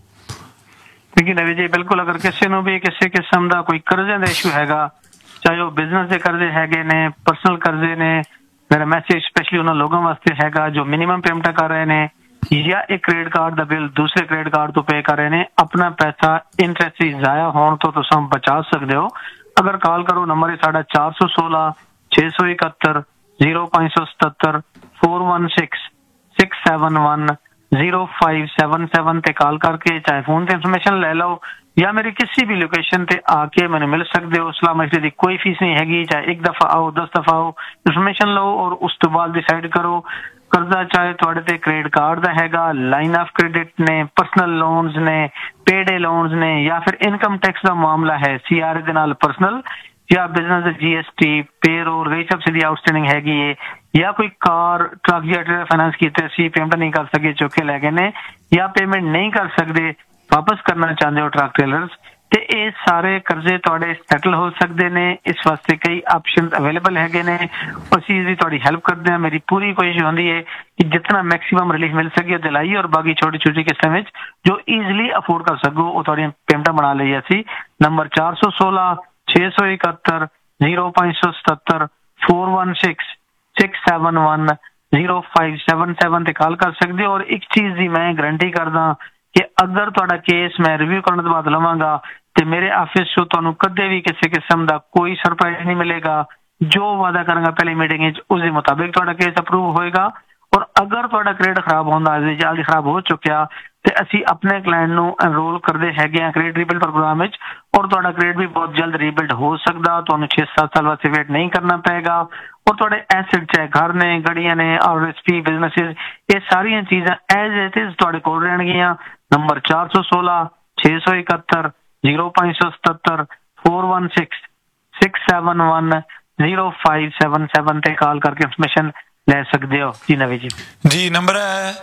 ਦੇਖੀ ਨਵੀ ਜੀ, ਬਿਲਕੁਲ ਅਗਰ ਕਿਸੇ ਨੂੰ ਵੀ ਕਿਸੇ ਕਿਸਮ ਦਾ ਕੋਈ ਕਰਜ਼ੇ ਦਾ ਇਸ਼ੂ ਹੈਗਾ, ਚਾਹੇ ਉਹ ਬਿਜ਼ਨਸ ਦੇ ਕਰਜ਼ੇ ਹੈਗੇ ਨੇ, ਪਰਸਨਲ ਕਰਜ਼ੇ ਨੇ, ਮੇਰਾ ਮੈਸੇਜ ਸਪੈਸ਼ਲੀ ਉਹਨਾਂ ਲੋਕਾਂ ਵਾਸਤੇ ਹੈਗਾ ਜੋ ਮਿਨੀਮਮ ਪੇਮੈਂਟਾਂ ਕਰ ਰਹੇ ਨੇ ਜਾਂ ਇੱਕ ਕ੍ਰੈਡਿਟ ਕਾਰਡ ਦਾ ਬਿੱਲ ਦੂਸਰੇ ਕ੍ਰੈਡਿਟ ਕਾਰਡ ਤੋਂ ਪੇ ਕਰ ਰਹੇ ਨੇ, ਆਪਣਾ ਪੈਸਾ ਇੰਟਰਸਟ ਜ਼ਾਇਆ ਹੋਣ ਤੋਂ ਤੁਸੀਂ ਬਚਾ ਸਕਦੇ ਹੋ। ਅਗਰ ਕਾਲ ਕਰੋ, ਨੰਬਰ ਹੈ ਸਾਡਾ ਚਾਰ ਸੌ ਸੋਲਾਂ ਛੇ ਸੌ ਇਕਹੱਤਰ ਜ਼ੀਰੋ ਪੰਜ ਸੌ ਸਤੱਤਰ four one six six seven one zero five seven seven ਤੇ ਕਾਲ ਕਰਕੇ ਚਾਹੇ ਫੋਨ ਤੇ ਇਨਫੋਰਮੇਸ਼ਨ ਲੈ ਲਓ ਜਾਂ ਮੇਰੀ ਕਿਸੇ ਵੀ ਲੋਕੇਸ਼ਨ ਤੇ ਆ ਕੇ ਮੈਨੂੰ ਮਿਲ ਸਕਦੇ ਹੋ। ਇਸਲਾਮ ਮਸਜਿਦ ਦੀ ਕੋਈ ਫੀਸ ਨਹੀਂ ਹੈਗੀ, ਚਾਹੇ ਇੱਕ ਦਫਾ ਆਓ ਦਸ ਦਫਾ ਆਓ, ਇਨਫੋਰਮੇਸ਼ਨ ਲਓ ਔਰ ਉਸ ਤੋਂ ਬਾਅਦ ਡਿਸਾਈਡ ਕਰੋ ਕਰਜ਼ਾ ਚਾਹੇ ਤੁਹਾਡੇ ਤੇ ਕ੍ਰੈਡਿਟ ਕਾਰਡ ਦਾ ਹੈਗਾ, ਲਾਈਨ ਆਫ ਕ੍ਰੈਡਿਟ ਨੇ, ਪਰਸਨਲ ਲੋਨਸ ਨੇ, ਪੇਡੇ ਲੋਨਸ ਨੇ, ਜਾਂ ਫਿਰ ਇਨਕਮ ਟੈਕਸ ਦਾ ਮਾਮਲਾ ਹੈ ਸੀ ਆਰ ਏ ਦੇ ਨਾਲ ਪਰਸਨਲ, ਜਾਂ ਬਿਜ਼ਨਸ ਦੇ ਜੀ ਐਸ ਟੀ, ਪੇਰੋਲ, ਰਹੀ ਸਬਸਿਡੀ ਆਊਟਸਟੈਂਡਿੰਗ ਹੈਗੀ ਹੈ, ਜਾਂ ਕੋਈ ਕਾਰ ਟਰੱਕ ਜਾਂ ਟਰੇਲਰ ਫਾਈਨਾਂਸ ਕੀਤੇ ਸੀ, ਪੇਮੈਂਟ ਨਹੀਂ ਕਰ ਸਕੇ, ਚੁੱਕ ਕੇ ਲੈ ਗਏ ਨੇ, ਜਾਂ ਪੇਮੈਂਟ ਨਹੀਂ ਕਰ ਸਕਦੇ, ਵਾਪਸ ਕਰਨਾ ਚਾਹੁੰਦੇ ਹੋ ਟਰੱਕ ਟ੍ਰੇਲਰਸ, ਤੇ ਇਹ ਸਾਰੇ ਕਰਜ਼ੇ ਤੁਹਾਡੇ ਸੈਟਲ ਹੋ ਸਕਦੇ ਨੇ। ਇਸ ਵਾਸਤੇ ਕਈ ਆਪਸ਼ਨਸ ਅਵੇਲੇਬਲ ਹੈਗੇ ਨੇ, ਅਸੀਂ ਇਸਦੀ ਤੁਹਾਡੀ ਹੈਲਪ ਕਰਦੇ ਹਾਂ। ਮੇਰੀ ਪੂਰੀ ਕੋਸ਼ਿਸ਼ ਹੁੰਦੀ ਹੈ ਕਿ ਜਿਤਨਾ ਮੈਕਸਿਮਮ ਰਿਲੀਫ ਮਿਲ ਸਕੇ ਉਹ ਦਿਲਾਈਏ, ਔਰ ਬਾਕੀ ਛੋਟੀ ਛੋਟੀ ਕਿਸ਼ਤਾਂ ਵਿੱਚ ਜੋ ਈਜ਼ੀਲੀ ਅਫੋਰਡ ਕਰ ਸਕੋ ਉਹ ਤੁਹਾਡੀਆਂ ਪੇਮੈਂਟਾਂ ਬਣਾ ਲਈ ਅਸੀਂ। ਨੰਬਰ ਚਾਰ ਸੌ ਸੋਲਾਂ ਛੇ ਸੌ ਇਕਹੱਤਰ ਜ਼ੀਰੋ ਪੰਜ ਸੌ ਸਤੱਤਰ four one six six seven one zero five seven seven ਤੇ ਕਾਲ ਕਰ ਸਕਦੇ ਹੋ। ਔਰ ਇੱਕ ਚੀਜ਼ ਦੀ ਮੈਂ ਗਰੰਟੀ ਕਰਦਾ ਕਿ ਅਗਰ ਤੁਹਾਡਾ ਕੇਸ ਮੈਂ ਰਿਵਿਊ ਕਰਨ ਤੋਂ ਬਾਅਦ ਲਵਾਂਗਾ ਤੇ ਮੇਰੇ ਆਫਿਸ ਚੋਂ ਤੁਹਾਨੂੰ ਕਦੇ ਵੀ ਕਿਸੇ ਕਿਸਮ ਦਾ ਕੋਈ ਸਰਪ੍ਰਾਈਜ਼ ਨਹੀਂ ਮਿਲੇਗਾ। ਜੋ ਵਾਅਦਾ ਕਰਾਂਗਾ ਪਹਿਲੀ ਮੀਟਿੰਗ ਵਿੱਚ ਉਸ ਦੇ ਮੁਤਾਬਿਕ ਤੁਹਾਡਾ ਕੇਸ ਅਪਰੂਵ ਹੋਏਗਾ। ਔਰ ਅਗਰ ਤੁਹਾਡਾ ਕ੍ਰੈਡਿਟ ਖਰਾਬ ਹੁੰਦਾ ਹੈ, ਜਲਦੀ ਖਰਾਬ ਹੋ ਚੁੱਕਿਆ, ਤੇ ਅਸੀਂ ਆਪਣੇ ਕਲਾਇੰਟ ਨੂੰ ਐਨਰੋਲ ਕਰਦੇ ਹੈਗੇ ਆ ਕ੍ਰੈਡਿਟ ਰੀਬਿਲਡ ਪ੍ਰੋਗਰਾਮ ਵਿੱਚ, ਔਰ ਤੁਹਾਡਾ ਕ੍ਰੈਡਿਟ ਵੀ ਬਹੁਤ ਜਲਦ ਰੀਬਿਲਡ ਹੋ ਸਕਦਾ। ਤੁਹਾਨੂੰ ਛੇ ਸੱਤ ਸਾਲ ਵਾਸਤੇ ਵੇਟ ਨਹੀਂ ਕਰਨਾ ਪਏਗਾ। ਔਰ ਤੁਹਾਡੇ ਐਸੈਟ ਚਾਹੇ ਘਰ ਨੇ, ਗੱਡੀਆਂ ਨੇ, ਆਰ ਐਸ ਪੀ, ਬਿਜ਼ਨਸਿਸ, ਇਹ ਸਾਰੀਆਂ ਚੀਜ਼ਾਂ ਐਜ਼ ਇਟ ਇਜ਼ ਤੁਹਾਡੇ ਕੋਲ ਰਹਿਣਗੀਆਂ। ਨੰਬਰ ਚਾਰ ਸੌ ਸੋਲਾਂ ਛੇ ਸੌ ਇਕਹੱਤਰ ਜ਼ੀਰੋ ਪੰਜ ਸੌ ਸਤੱਤਰ four one six six seven one zero five seven seven ਤੇ ਕਾਲ ਕਰਕੇ ਇਨਫੋਰਮੇਸ਼ਨ ਲੈ ਸਕਦੇ ਹੋ। ਜੀ ਨਵੀ ਜੀ ਜੀ ਨੰਬਰ ਹੈ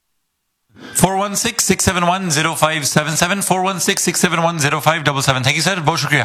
four one six six seven one zero five seven seven four one six six seven one zero five seven seven। Thank you sir, बहुत शुक्रिया।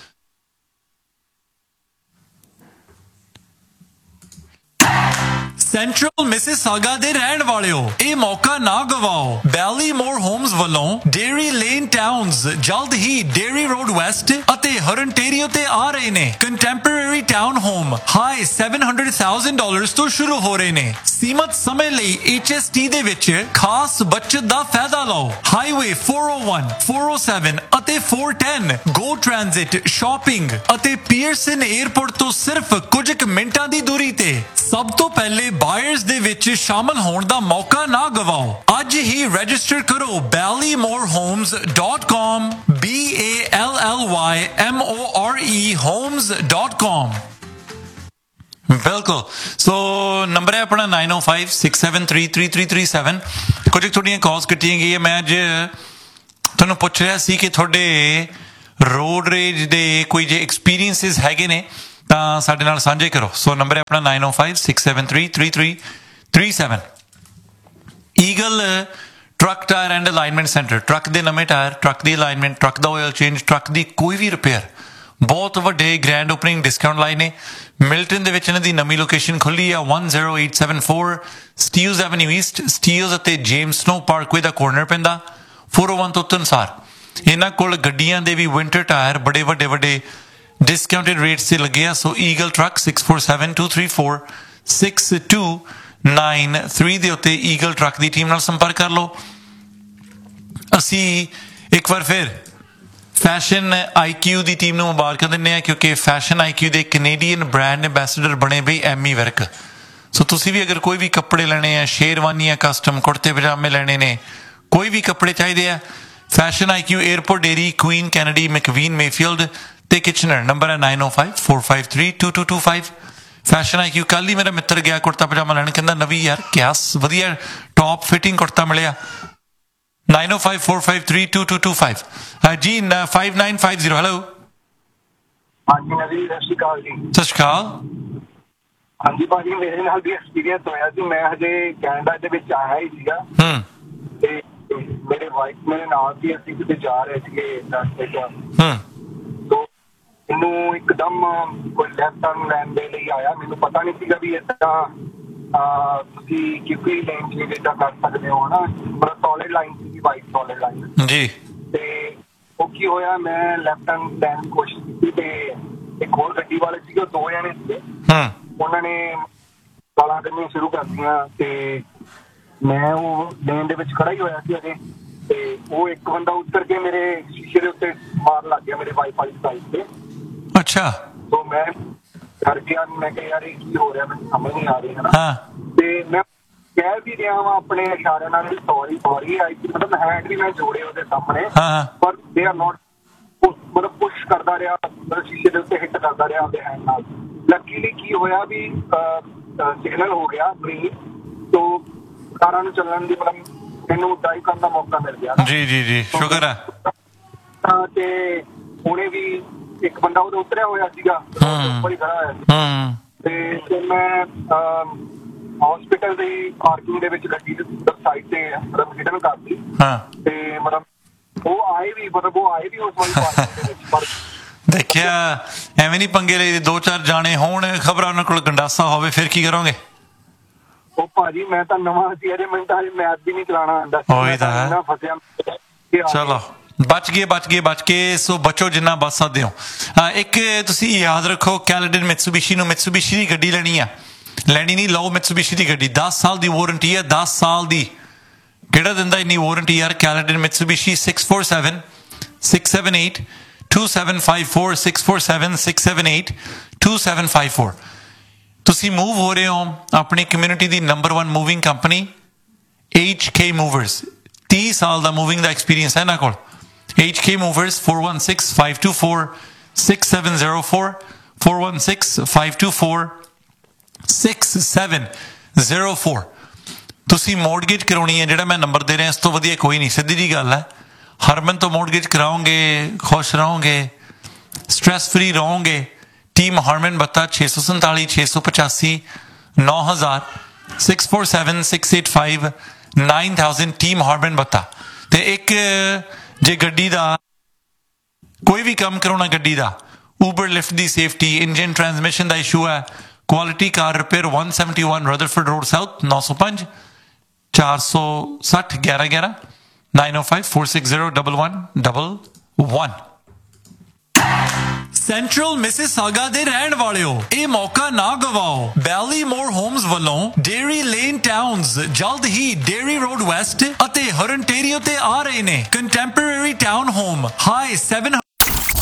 ਸੈਂਟਰਲ ਮਿਸਿਸਾਗਾ ਦੇ ਰਹਿਣ ਵਾਲਿਓ, ਇਹ ਮੌਕਾ ਨਾ ਗਵਾਓ। ਬੈਲੀਮੋਰ ਹੋਮਸ ਵੱਲੋਂ ਡੇਰੀ ਲੇਨ ਟਾਊਨਸ ਜਲਦ ਹੀ ਡੇਰੀ ਰੋਡ ਵੈਸਟ ਅਤੇ ਹਰਨਟੇਰੀਓ ਤੇ ਆ ਰਹੇ ਨੇ। Contemporary town home high seven hundred thousand dollars ਤੋਂ ਸ਼ੁਰੂ ਹੋ ਰਹੇ ਨੇ। ਸੀਮਤ ਸਮੇਂ ਲਈ H S T ਦੇ ਵਿੱਚ ਖਾਸ ਬਚਤ ਦਾ ਫਾਇਦਾ ਲਓ। Highway four oh one, four oh seven ਅਤੇ four ten ਗੋ ਟ੍ਰਾਂਜ਼ਿਟ, ਸ਼ਾਪਿੰਗ ਅਤੇ ਪੀਅਰਸਨ 에ਅਰਪੋਰਟ ਤੋਂ ਸਿਰਫ ਕੁਝ ਕੁ ਮਿੰਟਾਂ ਦੀ ਦੂਰੀ ਤੇ। ਸਭ ਤੋਂ ਪਹਿਲੇ ਬਾਇਰਸ ਦੇ ਵਿੱਚ ਸ਼ਾਮਲ ਹੋਣ ਦਾ ਮੌਕਾ ਨਾ ਗਵਾਓ। ਅੱਜ ਹੀ ਰਜਿਸਟਰ ਕਰੋ ਬੈਲੀਮੋਰ homes dot com, B A L L Y M O R E homes dot com। ਬਿਲਕੁਲ। ਸੋ ਨੰਬਰ ਹੈ ਆਪਣਾ ਨਾਈਨ ਓ five six seven three three three three seven. ਕੁਝ ਤੁਹਾਡੀਆਂ ਕਾਲਸ ਕੱਟੀਆਂ ਗਈਆਂ। ਮੈਂ ਅੱਜ ਤੁਹਾਨੂੰ ਪੁੱਛ ਰਿਹਾ ਸੀ ਕਿ ਤੁਹਾਡੇ ਰੋਡ ਰੇਜ ਦੇ ਕੋਈ ਜੇ ਐਕਸਪੀਰੀਅੰਸਿਸ ਹੈਗੇ ਨੇ ਤਾਂ ਸਾਡੇ ਨਾਲ ਸਾਂਝੇ ਕਰੋ। ਸੋ ਨੰਬਰ ਹੈ ਆਪਣਾ nine O five six seven three three three three seven. Eagle truck tyre and alignment centre, truck ਦੇ ਨਵੇਂ ਟਾਇਰ, ਟਰੱਕ ਦੀ ਅਲਾਈਨਮੈਂਟ, ਟਰੱਕ ਦਾ ਆਇਲ ਚੇਂਜ, ਟਰੱਕ ਦੀ ਕੋਈ ਵੀ ਰਿਪੇਅਰ, ਬਹੁਤ ਵੱਡੇ ਗ੍ਰੈਂਡ ਓਪਨਿੰਗ ਡਿਸਕਾਊਂਟ ਲਾਏ ਨੇ। ਮਿਲਟਨ ਦੇ ਵਿੱਚ ਇਹਨਾਂ ਦੀ ਨਵੀਂ ਲੋਕੇਸ਼ਨ ਖੁੱਲੀ ਆ one zero eight seven four ਸਟੀਲਜ਼ avenue East. ਸਟੀਲਜ਼ ਅਤੇ ਜੇਮਸ ਸਨੋ ਪਾਰਕਵੇ ਦਾ ਕੋਰਨਰ ਪੈਂਦਾ four oh one ਤੋਂ ਤਨਸਾਰ। ਇਹਨਾਂ ਕੋਲ ਗੱਡੀਆਂ ਦੇ ਵੀ ਵਿੰਟਰ ਟਾਇਰ ਬੜੇ ਵੱਡੇ ਵੱਡੇ ਡਿਸਕਾਊਂਟਡ ਰੇਟਸ ਤੇ ਲੱਗੇ ਆ। ਸੋ eagle truck six four seven two three four six two nine three ਦੇ ਉੱਤੇ ਈਗਲ ਟਰੱਕ ਦੀ ਟੀਮ ਨਾਲ ਸੰਪਰਕ ਕਰ ਲਓ। ਅਸੀਂ ਇੱਕ ਵਾਰ ਫਿਰ ਫੈਸ਼ਨ ਆਈ ਕਿਊ ਦੀ ਟੀਮ ਨੂੰ ਮੁਬਾਰਕਾਂ ਦਿੰਦੇ ਹਾਂ ਕਿਉਂਕਿ ਫੈਸ਼ਨ ਆਈ ਕਿਊ ਦੇ ਕੈਨੇਡੀਅਨ ਬ੍ਰਾਂਡ ਐਂਬੈਸਡਰ ਬਣੇ ਬਈ ਐਮੀ ਵਿਰਕ। ਸੋ ਤੁਸੀਂ ਵੀ ਅਗਰ ਕੋਈ ਵੀ ਕੱਪੜੇ ਲੈਣੇ ਆ, ਸ਼ੇਰਵਾਨੀਆਂ ਕਸਟਮ, ਕੁੜਤੇ ਪਜਾਮੇ ਲੈਣੇ ਨੇ, ਕੋਈ ਵੀ ਕੱਪੜੇ ਚਾਹੀਦੇ ਆ, ਫੈਸ਼ਨ ਆਈ ਕਿਊ, airport dairy, Queen Kennedy, ਮੈਕਵੀਨ, Mayfield ਤੇ ਕਿਚਨਰ। ਨੰਬਰ ਹੈ nine O five four five three two to to five. Fashion ਆਈ ਕਿਊ। ਕੱਲ ਹੀ ਮੇਰਾ ਮਿੱਤਰ ਗਿਆ ਕੁੜਤਾ ਪਜਾਮਾ ਲੈਣ, ਕਹਿੰਦਾ ਨਵੀਂ ਯਾਰ ਕਿਆ ਵਧੀਆ ਟੌਪ ਫਿਟਿੰਗ ਕੁੜਤਾ ਮਿਲਿਆ। Nine O five four five three two to to five. ਜੀ five nine five zero। Hello ਹਾਂਜੀ ਨਵੀਂ, ਸਤਿ ਸ਼੍ਰੀ ਅਕਾਲ ਜੀ। ਸਤਿ ਸ਼੍ਰੀ ਅਕਾਲ। ਹਾਂਜੀ ਭਾਜੀ, ਮੇਰੇ ਨਾਲ ਵੀ ਐਕਸਪੀਰੀਅੰਸ ਹੋਇਆ ਸੀ। ਮੈਂ ਹਜੇ ਕੈਨੇਡਾ ਦੇ ਵਿੱਚ ਆਇਆ ਹੀ ਸੀਗਾ ਤੇ ਮੇਰੇ ਵਾਈਫ ਮੇਰੇ ਨਾਲ ਸੀ। ਅਸੀਂ ਕਿਤੇ ਜਾ ਰਹੇ ਸੀਗੇ ਰਸਤੇ ਚ, ਤੋ ਇਹਨੂੰ ਇੱਕਦਮ ਕੋਈ ਲੈਫਟ ਟਰਨ ਲੈਣ ਦੇ ਲਈ ਆਇਆ। ਮੈਨੂੰ ਪਤਾ ਨਹੀਂ ਸੀਗਾ ਵੀ ਏਦਾਂ ਤੁਸੀਂ ਕਿਹੜੀ ਲਾਈਨ ਚ ਏਦਾਂ ਕਰ ਸਕਦੇ ਹੋ ਨਾ। ਬੜਾ ਸੋਲਿਡ ਲਾਈਨ ਸੀ, ਵਾਈਟ ਸੋਲਿਡ ਲਾਈਨ ਜੀ। ਤੇ ਉਹ ਕੀ ਹੋਇਆ, ਮੈਂ ਲੈਫਟ ਟਰਨ ਲੈਣ ਦੀ ਕੋਸ਼ਿਸ਼ ਕੀਤੀ ਤੇ ਇੱਕ ਹੋਰ ਗੱਡੀ ਵਾਲੇ ਸੀਗੇ, ਉਹ ਦੋ ਜਣੇ ਸੀਗੇ। ਉਹਨਾਂ ਨੇ ਗਾਲਾਂ ਕੱਢਣੀਆਂ ਸ਼ੁਰੂ ਕਰਤੀਆਂ ਤੇ ਮੈਂ ਉਹ ਲੇਨ ਦੇ ਵਿੱਚ ਖੜਾ ਹੀ ਹੋਇਆ ਸੀ ਅਜੇ। ਤੇ ਉਹ ਇੱਕ ਬੰਦਾ ਉੱਤਰ ਕੇ ਮੇਰੇ ਸ਼ੀਸ਼ੇ ਦੇ ਉੱਤੇ ਮਾਰ ਲੱਗ ਗਿਆ, ਮੇਰੇ ਵਾਈਫ ਵਾਲੀ ਸਾਈਡ ਤੇ। ਅੱਛਾ। ਤੋਂ ਮੈਂ ਡਰ ਗਿਆ। ਮੈਂ ਕਿਹਾ ਯਾਰ ਇਹ ਕੀ ਹੋ ਰਿਹਾ, ਮੈਨੂੰ ਸਮਝ ਨਹੀਂ ਆ ਰਹੀ ਹੈ। ਤੇ ਮੈਂ ਕਹਿ ਵੀ ਰਿਹਾ ਵਾਂ ਆਪਣੇ ਇਸ਼ਾਰਿਆਂ ਨਾਲ ਵੀ ਸੌਰੀ ਸੌਰੀ ਆਈ ਸੀ, ਮਤਲਬ ਹੈਂਡ ਵੀ ਮੈਂ ਜੋੜੇ ਉਹਦੇ ਸਾਹਮਣੇ, ਪਰ ਦੇ ਆਰ ਨੋਟ, ਮਤਲਬ ਪੁਸ਼ ਕਰਦਾ ਰਿਹਾ, ਮਤਲਬ ਸ਼ੀਸ਼ੇ ਦੇ ਉੱਤੇ ਹਿੱਟ ਕਰਦਾ ਰਿਹਾ ਉਹਦੇ ਹੈਂਡ ਨਾਲ। ਲੱਕੀਲੀ ਕੀ ਹੋਇਆ ਵੀ ਸਿਗਨਲ ਹੋ ਗਿਆ ਗ੍ਰੀਨ, ਤੋਂ ਕਾਰਾਂ ਨੂੰ ਚੱਲਣ ਦੀ ਮਤਲਬ ਮੈਨੂੰ ਡਰਾਈਵ ਕਰਨ ਦਾ ਮੌਕਾ ਮਿਲ ਗਿਆ। ਜੀ ਜੀ ਜੀ, ਸ਼ੁਕਰ ਹੈ। ਤੇ ਉਹਨੇ ਵੀ ਇੱਕ ਬੰਦਾ ਉਹਦੇ ਉਤਰਿਆ ਹੋਇਆ ਸੀਗਾ, ਉੱਪਰ ਹੀ ਖੜਾ ਹੋਇਆ ਸੀ। ਤੇ ਮੈਂ ਹਸਪੀਟਲ ਦੀ ਪਾਰਕਿੰਗ ਦੇ ਵਿੱਚ ਗੱਡੀ ਦੇ ਸਾਈਡ ਤੇ ਮਤਲਬ ਹਿਡਨ ਕਰਤੀ। ਤੇ ਮਤਲਬ ਉਹ ਆਏ ਵੀ ਮਤਲਬ ਉਹ ਆਏ ਵੀ ਉਸ ਵਾਲੀ ਪਾਰਕਿੰਗ ਦੇ ਵਿੱਚ, ਪਰ ਦੇਖਿਆ ਐਵੇਂ ਨੀ ਪੰਗੇ ਲਈ। ਦੋ ਚਾਰ ਜਾਣੇ ਹੋਣ, ਖਬਰਾਂ ਉਹਨਾਂ ਕੋਲ ਗੰਡਾਸਾ ਹੋਵੇ, ਫਿਰ ਕੀ ਕਰੋਗੇ? ਉਹ ਭਾਜੀ ਮੈਂ ਤਾਂ ਨਵਾਂ ਸੀ ਅਜੇ, ਮੈਨੂੰ ਤਾਂ ਹਜੇ ਮੈਪ ਵੀ ਨਹੀਂ ਚਲਾਉਣਾ ਆਉਂਦਾ ਸੀ, ਫਸਿਆ। ਚਲੋ ਬਚ ਗਏ ਬਚ ਗਏ ਬਚ ਗਏ। ਸੋ ਬਚੋ ਜਿੰਨਾ ਬਚ ਸਕਦੇ ਹੋ। ਇੱਕ ਤੁਸੀਂ ਯਾਦ ਰੱਖੋ, ਕੈਲਡਨ ਮਿਤਸੂਬਿਸ਼ੀ ਨੂੰ ਮਿਤਸੂਬਿਸ਼ੀ ਦੀ ਗੱਡੀ ਲੈਣੀ ਆ, ਲੈਣੀ ਨਹੀਂ, ਲਓ ਮਿਤਸੂਬਿਸ਼ੀ ਦੀ ਗੱਡੀ। ਦਸ ਸਾਲ ਦੀ ਵਾਰੰਟੀ ਹੈ, ਦਸ ਸਾਲ ਦੀ। ਕਿਹੜਾ ਦਿੰਦਾ ਇੰਨੀ ਵਾਰੰਟੀ ਯਾਰ? Caledon ਮਿਤਸੂਬਿਸ਼ੀ six four seven six seven eight two seven five four six four seven six seven eight two seven five four। ਤੁਸੀਂ ਮੂਵ ਹੋ ਰਹੇ ਹੋ, ਆਪਣੀ ਕਮਿਊਨਿਟੀ ਦੀ number one moving company H K Movers, ਤੀਹ ਸਾਲ ਦਾ moving ਦਾ experience ਹੈ ਇਹਨਾਂ ਕੋਲ। H K Movers four one six five two four six seven zero four four one six five two four six seven zero four। ਤੁਸੀਂ ਮੋਰਟਗੇਜ ਕਰਾਉਣੀ ਹੈ, ਜਿਹੜਾ ਮੈਂ ਨੰਬਰ ਦੇ ਰਿਹਾ ਇਸ ਤੋਂ ਵਧੀਆ ਕੋਈ ਨਹੀਂ, ਸਿੱਧੀ ਜੀ ਗੱਲ ਹੈ। ਹਰਮਨ ਤੋਂ ਮੋਰਟਗੇਜ ਕਰਾਓਗੇ, ਖੁਸ਼ ਰਹੋਗੇ, ਸਟ੍ਰੈਸ ਫਰੀ ਰਹੋਗੇ। ਟੀਮ ਹਰਮਨ ਬੱਤਾ ਛੇ ਸੌ ਸੰਤਾਲੀ ਛੇ ਸੌ ਪਚਾਸੀ ਨੌ ਹਜ਼ਾਰ six four seven six eight five nine thousand team ਹਰਮਨ ਬੱਤਾ। ਤੇ ਇੱਕ ਜੇ ਗੱਡੀ ਦਾ ਕੋਈ ਵੀ ਕੰਮ ਕਰਾਉਣਾ, ਗੱਡੀ ਦਾ ਊਬਰ ਲਿਫਟ ਦੀ ਸੇਫਟੀ, ਇੰਜਨ ਟਰਾਂਸਮਿਸ਼ਨ ਦਾ ਇਸ਼ੂ ਹੈ, ਕੁਆਲਿਟੀ ਕਾਰ repair one seventy-one Rutherford road south ਨੌ ਸੌ ਪੰਜ ਚਾਰ ਸੌ ਸੱਠ ਗਿਆਰਾਂ ਗਿਆਰਾਂ nine oh five four six zero one one one one। Central Mississauga ਦੇ ਰਹਿਣ ਵਾਲਿਓ, ਇਹ ਮੌਕਾ ਨਾ ਗਵਾਓ। ਬੈਲੀਮੋਰ ਹੋਮਸ ਵੱਲੋਂ ਡੇਰੀ ਲੇਨ ਟਾਊਨਸ ਜਲਦ ਹੀ ਡੇਰੀ ਰੋਡ ਵੈਸਟ ਅਤੇ ਹਰਨਟੇਰੀਓ ਤੇ ਆ ਰਹੇ ਨੇ। Contemporary town home high seven